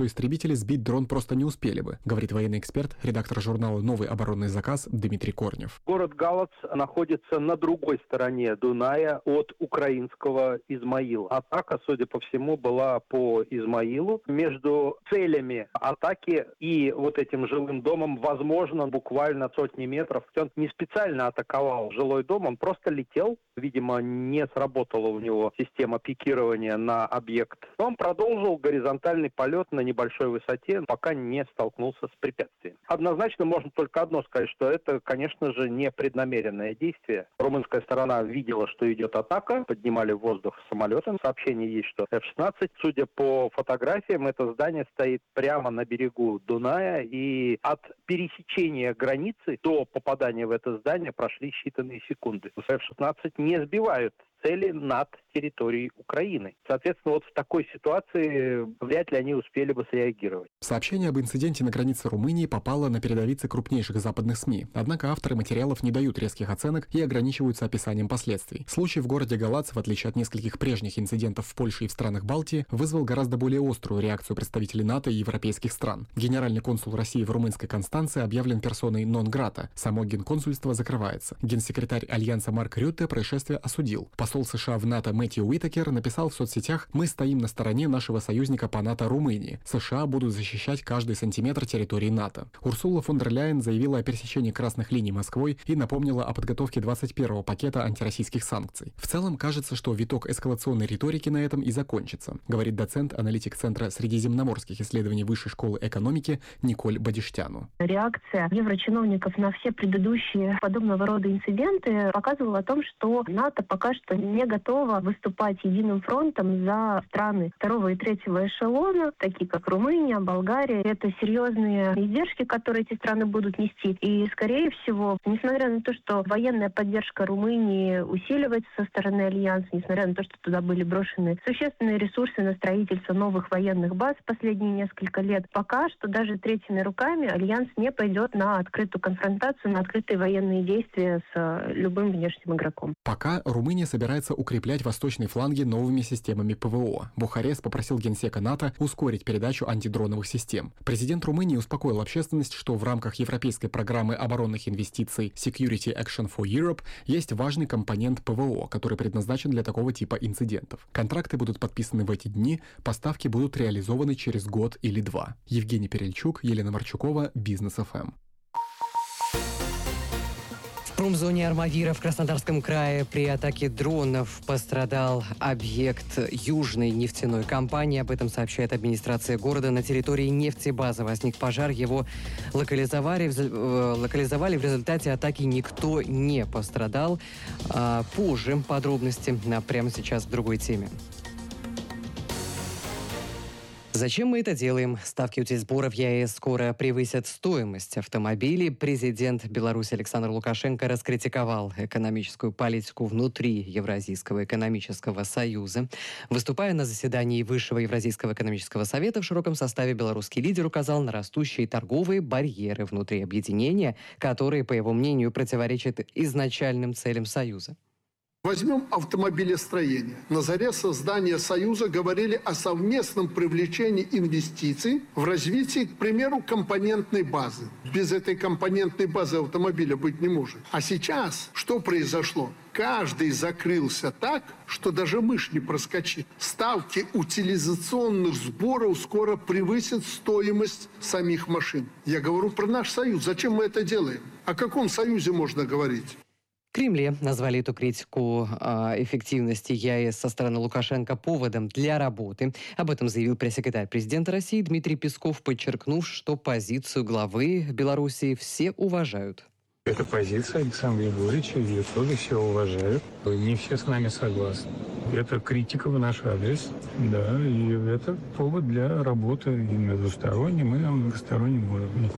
что истребители сбить дрон просто не успели бы, говорит военный эксперт, редактор журнала «Новый оборонный заказ» Дмитрий Корнев. Город Галац находится на другой стороне Дуная от украинского Измаила. Атака, судя по всему, была по Измаилу. Между целями атаки и вот этим жилым домом, возможно, буквально сотни метров. Он не специально атаковал жилой дом, он просто летел. Видимо, не сработала у него система пикирования на объект. Он продолжил горизонтальный полет на небольшой высоте, пока не столкнулся с препятствием. Однозначно можно только одно сказать, что это, конечно же, не преднамеренное действие. Румынская сторона видела, что идет атака, поднимали в воздух самолеты. Сообщение есть, что эф шестнадцать. Судя по фотографиям, это здание стоит прямо на берегу Дуная, и от пересечения границы до попадания в это здание прошли считанные секунды. эф шестнадцать не сбивают цели над территорией Украины. Соответственно, вот в такой ситуации вряд ли они успели бы среагировать. Сообщение об инциденте на границе Румынии попало на передовицы крупнейших западных СМИ. Однако авторы материалов не дают резких оценок и ограничиваются описанием последствий. Случай в городе Галац, в отличие от нескольких прежних инцидентов в Польше и в странах Балтии, вызвал гораздо более острую реакцию представителей НАТО и европейских стран. Генеральный консул России в румынской Констанции объявлен персоной нон-грата. Само генконсульство закрывается. Генсекретарь Альянса Марк Рютте происшествие осудил. Посол США в НАТО Мэтью Уитакер написал в соцсетях: «Мы стоим на стороне нашего союзника по НАТО Румынии. США будут защищать каждый сантиметр территории НАТО». Урсула фон дер Ляйен заявила о пересечении красных линий Москвой и напомнила о подготовке двадцать первого пакета антироссийских санкций. В целом, кажется, что виток эскалационной риторики на этом и закончится, говорит доцент, аналитик Центра средиземноморских исследований Высшей школы экономики Николь Бодиштяну. Реакция еврочиновников на все предыдущие подобного рода инциденты показывала о том, что НАТО пока что не готова выступать единым фронтом за страны второго и третьего эшелона, такие как Румыния, Болгария. Это серьезные издержки, которые эти страны будут нести. И, скорее всего, несмотря на то, что военная поддержка Румынии усиливается со стороны Альянса, несмотря на то, что туда были брошены существенные ресурсы на строительство новых военных баз в последние несколько лет, пока что даже третьими руками Альянс не пойдет на открытую конфронтацию, на открытые военные действия с любым внешним игроком. Пока Румыния собирается укреплять восточные фланги новыми системами ПВО. Бухарест попросил генсека НАТО ускорить передачу антидроновых систем. Президент Румынии успокоил общественность, что в рамках европейской программы оборонных инвестиций Security Action for Europe есть важный компонент ПВО, который предназначен для такого типа инцидентов. Контракты будут подписаны в эти дни, поставки будут реализованы через год или два. Евгений Перельчук, Елена Марчукова, Бизнес эф эм. В промзоне Армавира в Краснодарском крае при атаке дронов пострадал объект южной нефтяной компании. Об этом сообщает администрация города. На территории нефтебазы возник пожар. Его локализовали, локализовали. В результате атаки никто не пострадал. Позже подробности прямо сейчас в другой теме. Зачем мы это делаем? Ставки утильсбора в ЕАЭС скоро превысят стоимость автомобилей. Президент Беларуси Александр Лукашенко раскритиковал экономическую политику внутри Евразийского экономического союза. Выступая на заседании Высшего Евразийского экономического совета в широком составе, белорусский лидер указал на растущие торговые барьеры внутри объединения, которые, по его мнению, противоречат изначальным целям союза. Возьмем автомобилестроение. На заре создания Союза говорили о совместном привлечении инвестиций в развитие, к примеру, компонентной базы. Без этой компонентной базы автомобиля быть не может. А сейчас что произошло? Каждый закрылся так, что даже мышь не проскочит. Ставки утилизационных сборов скоро превысят стоимость самих машин. Я говорю про наш Союз. Зачем мы это делаем? О каком Союзе можно говорить? В Кремле назвали эту критику э, эффективности ЕАЭС со стороны Лукашенко поводом для работы. Об этом заявил пресс-секретарь президента России Дмитрий Песков, подчеркнув, что позицию главы Белоруссии все уважают. Это позиция Александра Егоровича, ее тоже все уважают. Не все с нами согласны. Это критика в наш адрес, да, и это повод для работы и на двустороннем, и на многостороннем уровне. В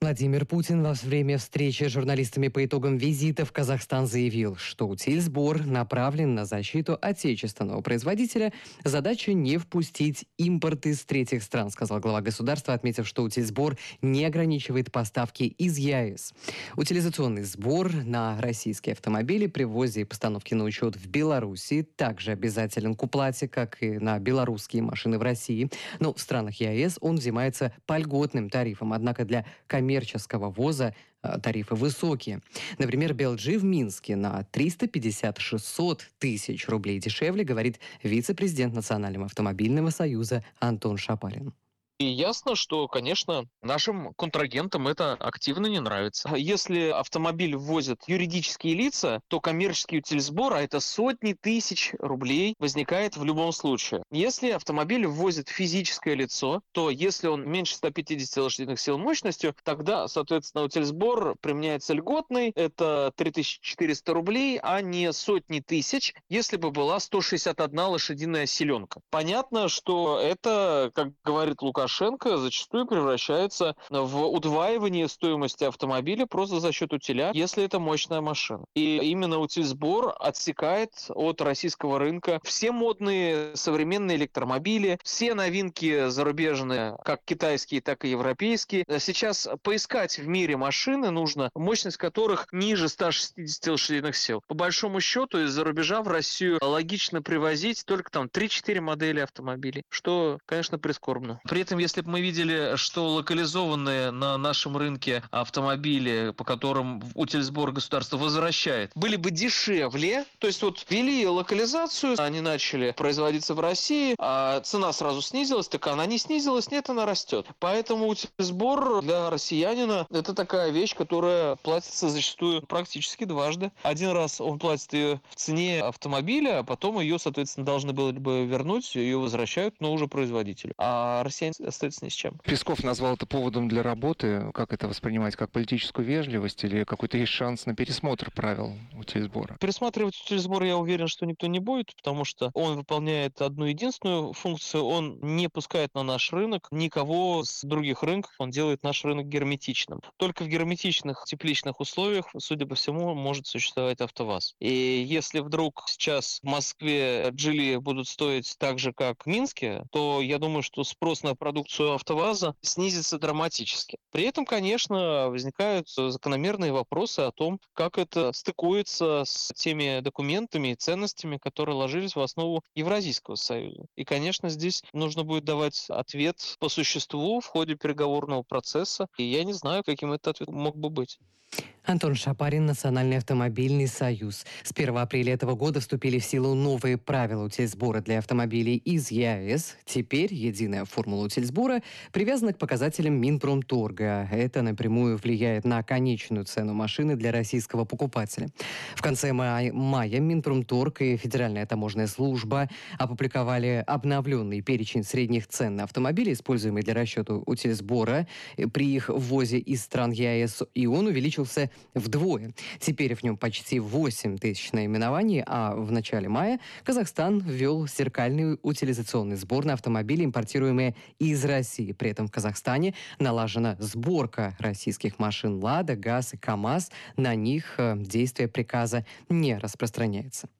Владимир Путин во время встречи с журналистами по итогам визита в Казахстан заявил, что утильсбор направлен на защиту отечественного производителя. Задача не впустить импорт из третьих стран, сказал глава государства, отметив, что утильсбор не ограничивает поставки из ЕАЭС. Утилизационный сбор на российские автомобили при ввозе и постановке на учет в Беларуси также обязателен к уплате, как и на белорусские машины в России. Но в странах ЕАЭС он взимается по льготным тарифам. Однако для коммерческого ввоза тарифы высокие. Например, би эл джи в Минске на триста пятьдесят - шестьсот тысяч рублей дешевле, говорит вице-президент Национального автомобильного союза Антон Шапарин. И ясно, что, конечно, нашим контрагентам это активно не нравится. Если автомобиль ввозят юридические лица, то коммерческий утильсбор, а это сотни тысяч рублей, возникает в любом случае. Если автомобиль ввозит физическое лицо, то если он меньше ста пятидесяти лошадиных сил мощностью, тогда, соответственно, утильсбор применяется льготный, это три тысячи четыреста рублей, а не сотни тысяч, если бы была сто шестьдесят одна лошадиная силенка. Понятно, что это, как говорит Лукашенко, зачастую превращается в удваивание стоимости автомобиля просто за счет утиля, если это мощная машина. И именно утильсбор отсекает от российского рынка все модные современные электромобили, все новинки зарубежные, как китайские, так и европейские. Сейчас поискать в мире машины нужно, мощность которых ниже ста шестидесяти лошадиных сил. По большому счету, из-за рубежа в Россию логично привозить только там три-четыре модели автомобилей, что, конечно, прискорбно. При этом, если бы мы видели, что локализованные на нашем рынке автомобили, по которым утильсбор государство возвращает, были бы дешевле, то есть вот ввели локализацию, они начали производиться в России, а цена сразу снизилась, так она не снизилась, нет, она растет. Поэтому утильсбор для россиянина – это такая вещь, которая платится зачастую практически дважды. Один раз он платит ее в цене автомобиля, а потом ее, соответственно, должны были бы вернуть, ее возвращают, но уже производителю. А россияне остается ни с чем. Песков назвал это поводом для работы. Как это воспринимать? Как политическую вежливость или какой-то есть шанс на пересмотр правил утильсбора? Пересматривать утильсбор, я уверен, что никто не будет, потому что он выполняет одну единственную функцию. Он не пускает на наш рынок никого с других рынков. Он делает наш рынок герметичным. Только в герметичных тепличных условиях, судя по всему, может существовать АвтоВАЗ. И если вдруг сейчас в Москве джили будут стоить так же, как в Минске, то я думаю, что спрос на продукцию АвтоВАЗа снизится драматически. При этом, конечно, возникают закономерные вопросы о том, как это стыкуется с теми документами и ценностями, которые ложились в основу Евразийского союза. И, конечно, здесь нужно будет давать ответ по существу в ходе переговорного процесса. И я не знаю, каким этот ответ мог бы быть. Антон Шапарин, Национальный автомобильный союз. С первого апреля этого года вступили в силу новые правила утильсбора для автомобилей из ЕАЭС. Теперь единая формула утильсбора привязана к показателям Минпромторга. Это напрямую влияет на конечную цену машины для российского покупателя. В конце мая, мая Минпромторг и Федеральная таможенная служба опубликовали обновленный перечень средних цен на автомобили, используемые для расчета утильсбора при их ввозе из стран ЕАЭС, и он увеличился вдвое. Теперь в нем почти восемь тысяч наименований, а в начале мая Казахстан ввел зеркальный утилизационный сбор на автомобили, импортируемые из России. При этом в Казахстане налажена сборка российских машин «Лада», «ГАЗ» и «КамАЗ». На них действие приказа не распространяется.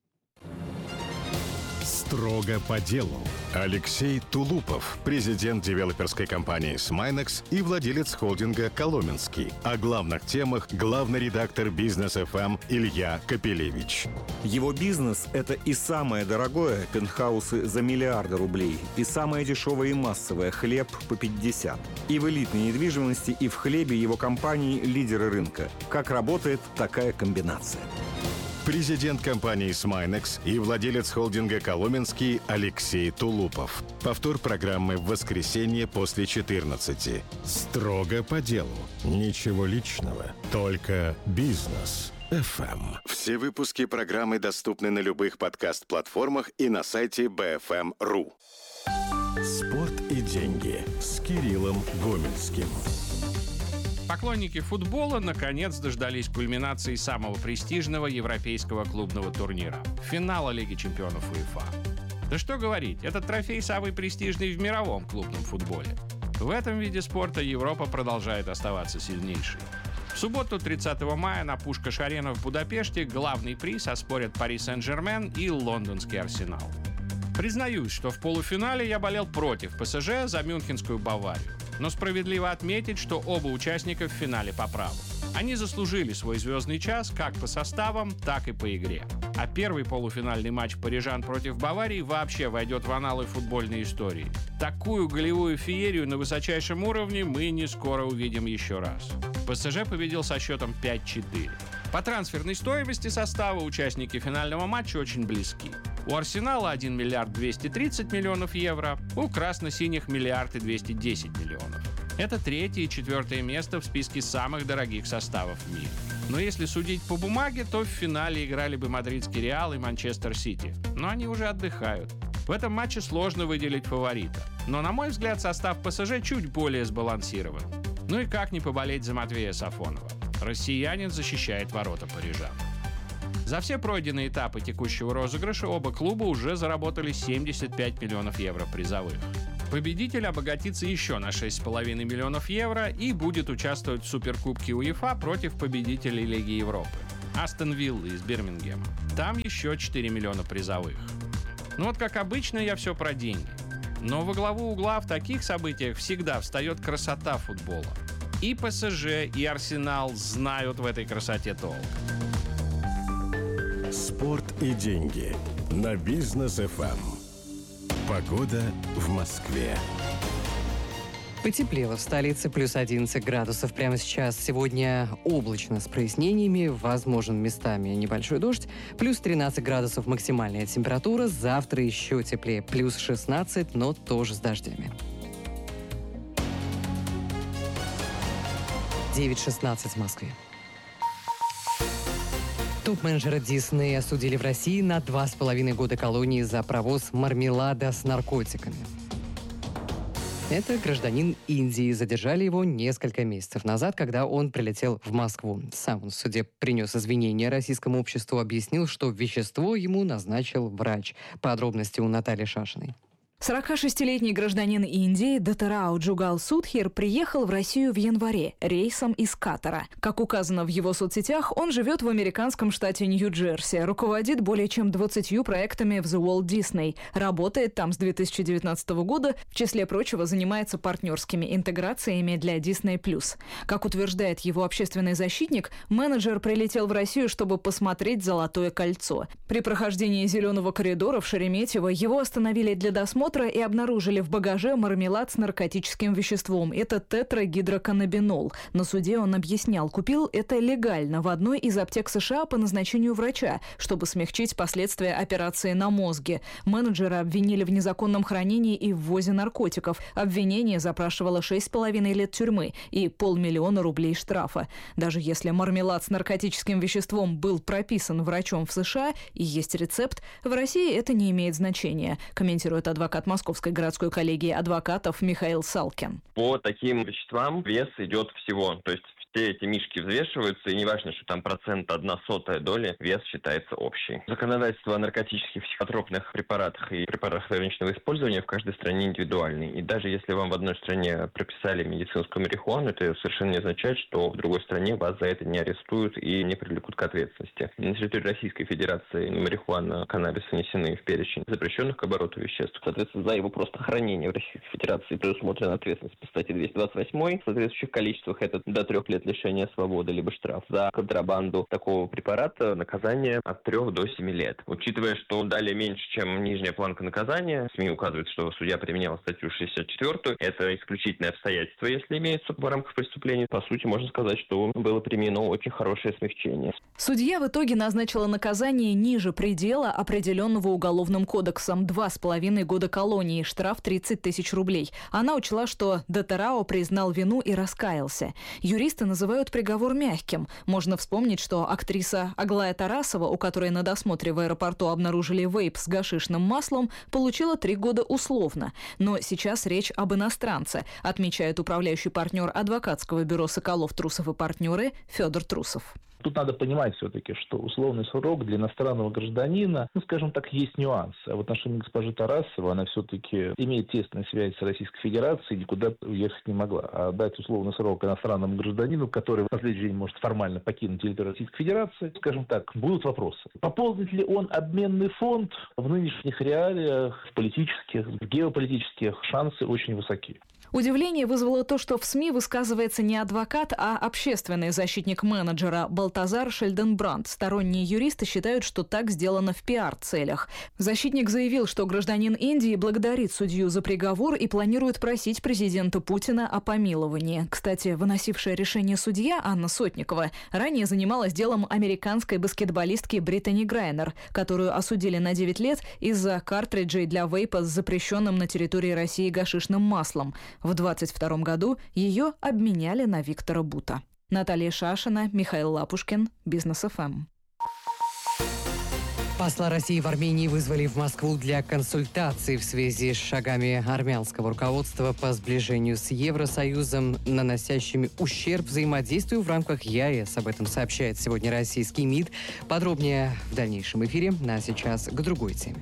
Строго по делу. Алексей Тулупов, президент девелоперской компании «Смайнекс» и владелец холдинга «Коломенский». О главных темах главный редактор «Бизнес эф эм» Илья Капелевич. Его бизнес – это и самое дорогое – пентхаусы за миллиарды рублей, и самое дешевое и массовое – хлеб по пятьдесят. И в элитной недвижимости, и в хлебе его компании – лидеры рынка. Как работает такая комбинация? Президент компании «Смайнекс» и владелец холдинга «Коломенский» Алексей Тулупов. Повтор программы в воскресенье после четырнадцати. Строго по делу. Ничего личного. Только бизнес эф эм. Все выпуски программы доступны на любых подкаст-платформах и на сайте би эф эм точка ру. Спорт и деньги с Кириллом Гомельским. Поклонники футбола наконец дождались кульминации самого престижного европейского клубного турнира – финала Лиги чемпионов УЕФА. Да что говорить, этот трофей самый престижный в мировом клубном футболе. В этом виде спорта Европа продолжает оставаться сильнейшей. В субботу, тридцатого мая, на Пушкаш-арене в Будапеште главный приз оспорят Пари Сен-Жермен и лондонский Арсенал. Признаюсь, что в полуфинале я болел против ПСЖ за мюнхенскую Баварию. Но справедливо отметить, что оба участника в финале по праву. Они заслужили свой звездный час как по составам, так и по игре. А первый полуфинальный матч парижан против Баварии вообще войдет в аналы футбольной истории. Такую голевую феерию на высочайшем уровне мы не скоро увидим еще раз. ПСЖ победил со счетом пять-четыре. По трансферной стоимости состава участники финального матча очень близки. У Арсенала один миллиард двести тридцать миллионов евро, у красно-синих миллиард и двести десять миллионов. Это третье и четвертое место в списке самых дорогих составов в мире. Но если судить по бумаге, то в финале играли бы мадридский Реал и Манчестер Сити. Но они уже отдыхают. В этом матче сложно выделить фаворита. Но, на мой взгляд, состав ПСЖ чуть более сбалансирован. Ну и как не поболеть за Матвея Сафонова? Россиянин защищает ворота парижан. За все пройденные этапы текущего розыгрыша оба клуба уже заработали семьдесят пять миллионов евро призовых. Победитель обогатится еще на шесть с половиной миллионов евро и будет участвовать в Суперкубке УЕФА против победителей Лиги Европы – Астон Виллы из Бирмингема. Там еще четыре миллиона призовых. Ну вот как обычно, я все про деньги. Но во главу угла в таких событиях всегда встает красота футбола. И ПСЖ, и Арсенал знают в этой красоте толк. Спорт и деньги на Бизнес эф эм. Погода в Москве. Потеплело в столице, плюс одиннадцать градусов прямо сейчас. Сегодня облачно с прояснениями, возможен местами небольшой дождь. Плюс тринадцать градусов максимальная температура. Завтра еще теплее, плюс шестнадцать, но тоже с дождями. девять шестнадцать в Москве. Топ-менеджера Диснея осудили в России на два с половиной года колонии за провоз мармелада с наркотиками. Это гражданин Индии. Задержали его несколько месяцев назад, когда он прилетел в Москву. Сам он в суде принес извинения российскому обществу, объяснил, что вещество ему назначил врач. Подробности у Натальи Шашиной. сорокашестилетний гражданин Индии Даттарау Джугал Судхир приехал в Россию в январе рейсом из Катара. Как указано в его соцсетях, он живет в американском штате Нью-Джерси, руководит более чем двадцатью проектами в The Walt Disney, работает там с две тысячи девятнадцатого года, в числе прочего занимается партнерскими интеграциями для Disney+. Как утверждает его общественный защитник, менеджер прилетел в Россию, чтобы посмотреть «Золотое кольцо». При прохождении зеленого коридора в Шереметьево его остановили для досмотра и обнаружили в багаже мармелад с наркотическим веществом. Это тетрагидроканнабинол. На суде он объяснял, купил это легально в одной из аптек США по назначению врача, чтобы смягчить последствия операции на мозге. Менеджера обвинили в незаконном хранении и ввозе наркотиков. Обвинение запрашивало шесть с половиной лет тюрьмы и полмиллиона рублей штрафа. Даже если мармелад с наркотическим веществом был прописан врачом в США и есть рецепт, в России это не имеет значения, комментирует адвокат Московской городской коллегии адвокатов Михаил Салкин. По таким веществам вес идет всего. То есть все эти мишки взвешиваются, и не важно, что там процент одна сотая доли, вес считается общий. Законодательство о наркотических психотропных препаратах и препаратах ограниченного использования в каждой стране индивидуальный. И даже если вам в одной стране прописали медицинскую марихуану, это совершенно не означает, что в другой стране вас за это не арестуют и не привлекут к ответственности. На территории Российской Федерации марихуана, каннабис внесены в перечень запрещенных к обороту веществ. Соответственно, за его просто хранение в Российской Федерации предусмотрена ответственность по статье двести двадцать восемь. В соответствующих количествах это до трех лет лишения свободы, либо штраф. За контрабанду такого препарата наказание от трех до семи лет. Учитывая, что далее меньше, чем нижняя планка наказания, СМИ указывают, что судья применял статью шестьдесят четыре. Это исключительное обстоятельство, если имеется в рамках преступления. По сути, можно сказать, что было применено очень хорошее смягчение. Судья в итоге назначила наказание ниже предела, определенного Уголовным кодексом, два с половиной года колонии, штраф тридцать тысяч рублей. Она учла, что Даттарао признал вину и раскаялся. Юристы называют приговор мягким. Можно вспомнить, что актриса Аглая Тарасова, у которой на досмотре в аэропорту обнаружили вейп с гашишным маслом, получила три года условно. Но сейчас речь об иностранце, отмечает управляющий партнер адвокатского бюро «Соколов, Трусов и партнеры» Федор Трусов. Тут надо понимать все-таки, что условный срок для иностранного гражданина, ну, скажем так, есть нюансы. А в отношении госпожи Тарасовой она все-таки имеет тесную связь с Российской Федерацией, никуда уехать не могла. А дать условный срок иностранному гражданину, который в последующий день может формально покинуть территорию Российской Федерации, скажем так, будут вопросы. Пополнит ли он обменный фонд? В нынешних реалиях, в политических, в геополитических шансы очень высоки. Удивление вызвало то, что в СМИ высказывается не адвокат, а общественный защитник менеджера Балтазар Шельденбранд. Сторонние юристы считают, что так сделано в пиар-целях. Защитник заявил, что гражданин Индии благодарит судью за приговор и планирует просить президента Путина о помиловании. Кстати, выносившая решение судья Анна Сотникова ранее занималась делом американской баскетболистки Британи Грайнер, которую осудили на девять лет из-за картриджей для вейпа с запрещенным на территории России гашишным маслом. В двадцать втором году ее обменяли на Виктора Бута. Наталья Шашина, Михаил Лапушкин, Бизнес-эф эм. Посла России в Армении вызвали в Москву для консультаций в связи с шагами армянского руководства по сближению с Евросоюзом, наносящими ущерб взаимодействию в рамках ЕАЭС. Об этом сообщает сегодня российский МИД. Подробнее в дальнейшем эфире. А сейчас к другой теме.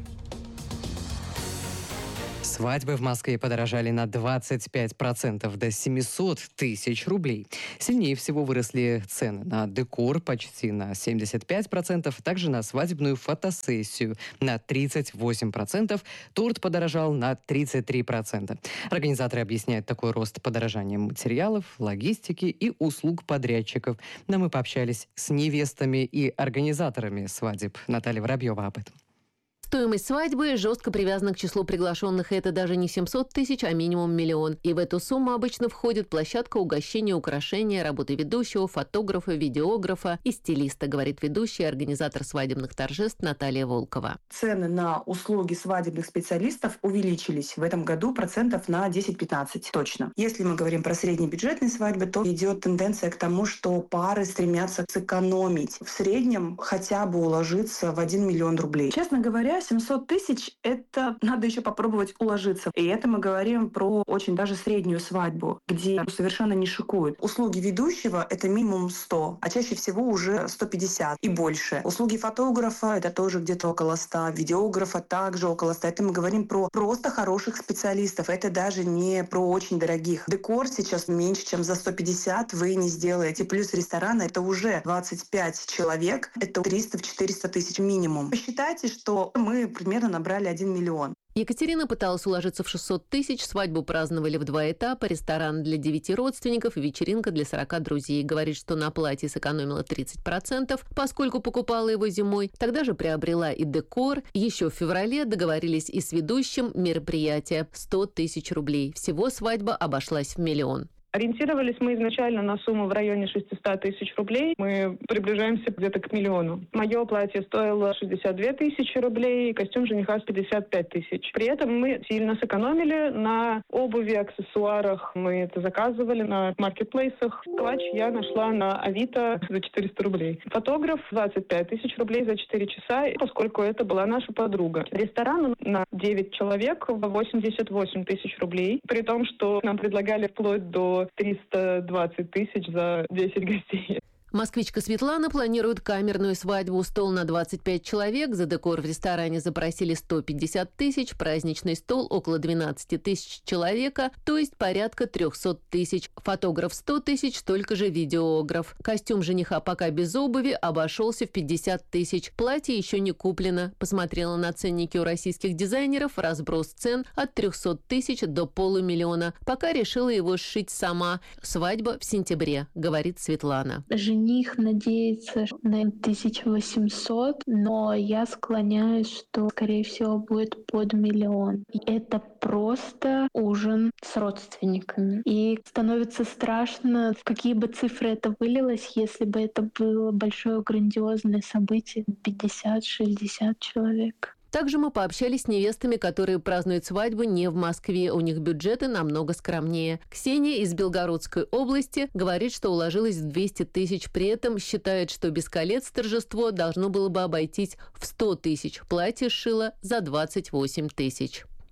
Свадьбы в Москве подорожали на двадцать пять процентов до семьсот тысяч рублей. Сильнее всего выросли цены на декор почти на семьдесят пять процентов, также на свадебную фотосессию на тридцать восемь процентов. Торт подорожал на тридцать три процента. Организаторы объясняют такой рост подорожанием материалов, логистики и услуг подрядчиков. Но мы пообщались с невестами и организаторами свадеб. Наталья Воробьева об этом. Стоимость свадьбы жестко привязана к числу приглашенных. Это даже не семьсот тысяч, а минимум миллион. И в эту сумму обычно входит площадка, угощения, украшения, работы ведущего, фотографа, видеографа и стилиста, говорит ведущая и организатор свадебных торжеств Наталья Волкова. Цены на услуги свадебных специалистов увеличились в этом году процентов на десять-пятнадцать точно. Если мы говорим про среднебюджетные свадьбы, то идет тенденция к тому, что пары стремятся сэкономить. В среднем хотя бы уложиться в один миллион рублей. Честно говоря, семьсот тысяч – это надо еще попробовать уложиться. И это мы говорим про очень даже среднюю свадьбу, где совершенно не шикуют. Услуги ведущего – это минимум сто, а чаще всего уже сто пятьдесят и больше. Услуги фотографа – это тоже где-то около ста, видеографа также около ста. Это мы говорим про просто хороших специалистов. Это даже не про очень дорогих. Декор сейчас меньше, чем за сто пятьдесят вы не сделаете. Плюс ресторана – это уже двадцать пять человек. Это триста-четыреста тысяч минимум. Посчитайте, что мы мы примерно набрали один миллион. Екатерина пыталась уложиться в шестьсот тысяч, свадьбу праздновали в два этапа, ресторан для девяти родственников и вечеринка для сорока друзей. Говорит, что на платье сэкономила тридцать процентов, поскольку покупала его зимой. Тогда же приобрела и декор. Еще в феврале договорились и с ведущим мероприятия сто тысяч рублей. Всего свадьба обошлась в миллион. Ориентировались мы изначально на сумму в районе шестьсот тысяч рублей. Мы приближаемся где-то к миллиону. Мое платье стоило шестьдесят две тысячи рублей, костюм жениха пятьдесят пять тысяч. При этом мы сильно сэкономили на обуви, аксессуарах. Мы это заказывали на маркетплейсах. Клатч я нашла на Авито за четыреста рублей. Фотограф двадцать пять тысяч рублей за четыре часа, поскольку это была наша подруга. Ресторан на девять человек восемьдесят восемь тысяч рублей. При том, что нам предлагали вплоть до триста двадцать тысяч за десять гостей. Москвичка Светлана планирует камерную свадьбу. Стол на двадцать пять человек. За декор в ресторане запросили сто пятьдесят тысяч. Праздничный стол около двенадцать тысяч человека, то есть порядка триста тысяч. Фотограф сто тысяч, столько же видеограф. Костюм жениха пока без обуви обошелся в пятьдесят тысяч. Платье еще не куплено. Посмотрела на ценники у российских дизайнеров. Разброс цен от трехсот тысяч до полумиллиона. Пока решила его сшить сама. Свадьба в сентябре, говорит Светлана. Жених надеется на тысячу восемьсот, но я склоняюсь, что, скорее всего, будет под миллион. Это просто ужин с родственниками. И становится страшно, в какие бы цифры это вылилось, если бы это было большое грандиозное событие, пятьдесят-шестьдесят человек. Также мы пообщались с невестами, которые празднуют свадьбу не в Москве. У них бюджеты намного скромнее. Ксения из Белгородской области говорит, что уложилась в двести тысяч. При этом считает, что без колец торжество должно было бы обойтись в сто тысяч. Платье сшила за двадцать восемь тысяч.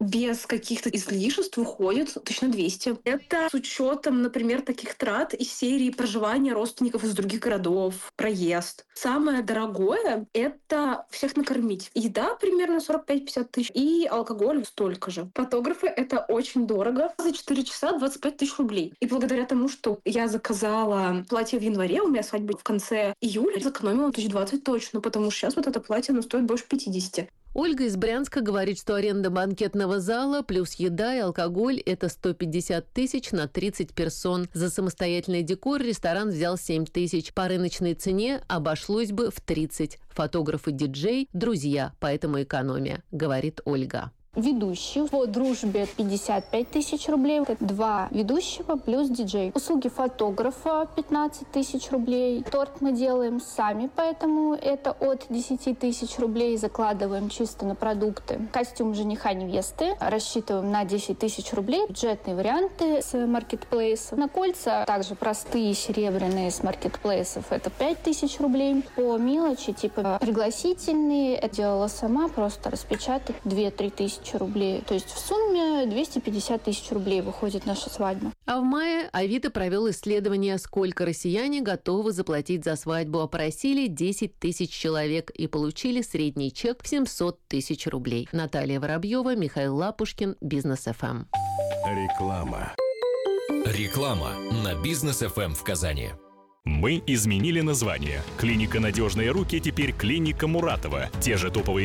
без каких-то излишеств выходит тысяча двести. Это с учетом, например, таких трат из серии проживания родственников из других городов, проезд. Самое дорогое — это всех накормить. Еда примерно сорок пять - пятьдесят тысяч, и алкоголь столько же. Фотографы — это очень дорого. За четыре часа двадцать пять тысяч рублей. И благодаря тому, что я заказала платье в январе, у меня свадьба в конце июля, сэкономила тысяч двадцать точно, потому что сейчас вот это платье, оно стоит больше пятидесяти. Ольга из Брянска говорит, что аренда банкетного зала плюс еда и алкоголь – это сто пятьдесят тысяч на тридцать персон. За самостоятельный декор ресторан взял семь тысяч. По рыночной цене обошлось бы в тридцать. Фотограф и диджей – друзья, поэтому экономия, говорит Ольга. Ведущий по дружбе пятьдесят пять тысяч рублей. Это два ведущего плюс диджей. Услуги фотографа пятнадцать тысяч рублей. Торт мы делаем сами, поэтому это от десять тысяч рублей. Закладываем чисто на продукты. Костюм жениха невесты рассчитываем на десять тысяч рублей. Бюджетные варианты с маркетплейсов. На кольца также простые серебряные с маркетплейсов. Это пять тысяч рублей. По мелочи типа пригласительные. Это делала сама, просто распечатать две-три тысячи рублей. То есть в сумме двести пятьдесят тысяч рублей выходит наша свадьба. А в мае Авито провел исследование, сколько россияне готовы заплатить за свадьбу. Опросили десять тысяч человек и получили средний чек в семьсот тысяч рублей. Наталья Воробьева, Михаил Лапушкин, Бизнес эф эм. Реклама. Реклама на Бизнес эф эм в Казани. Мы изменили название. Клиника «Надежные руки» теперь клиника Муратова. Те же топовые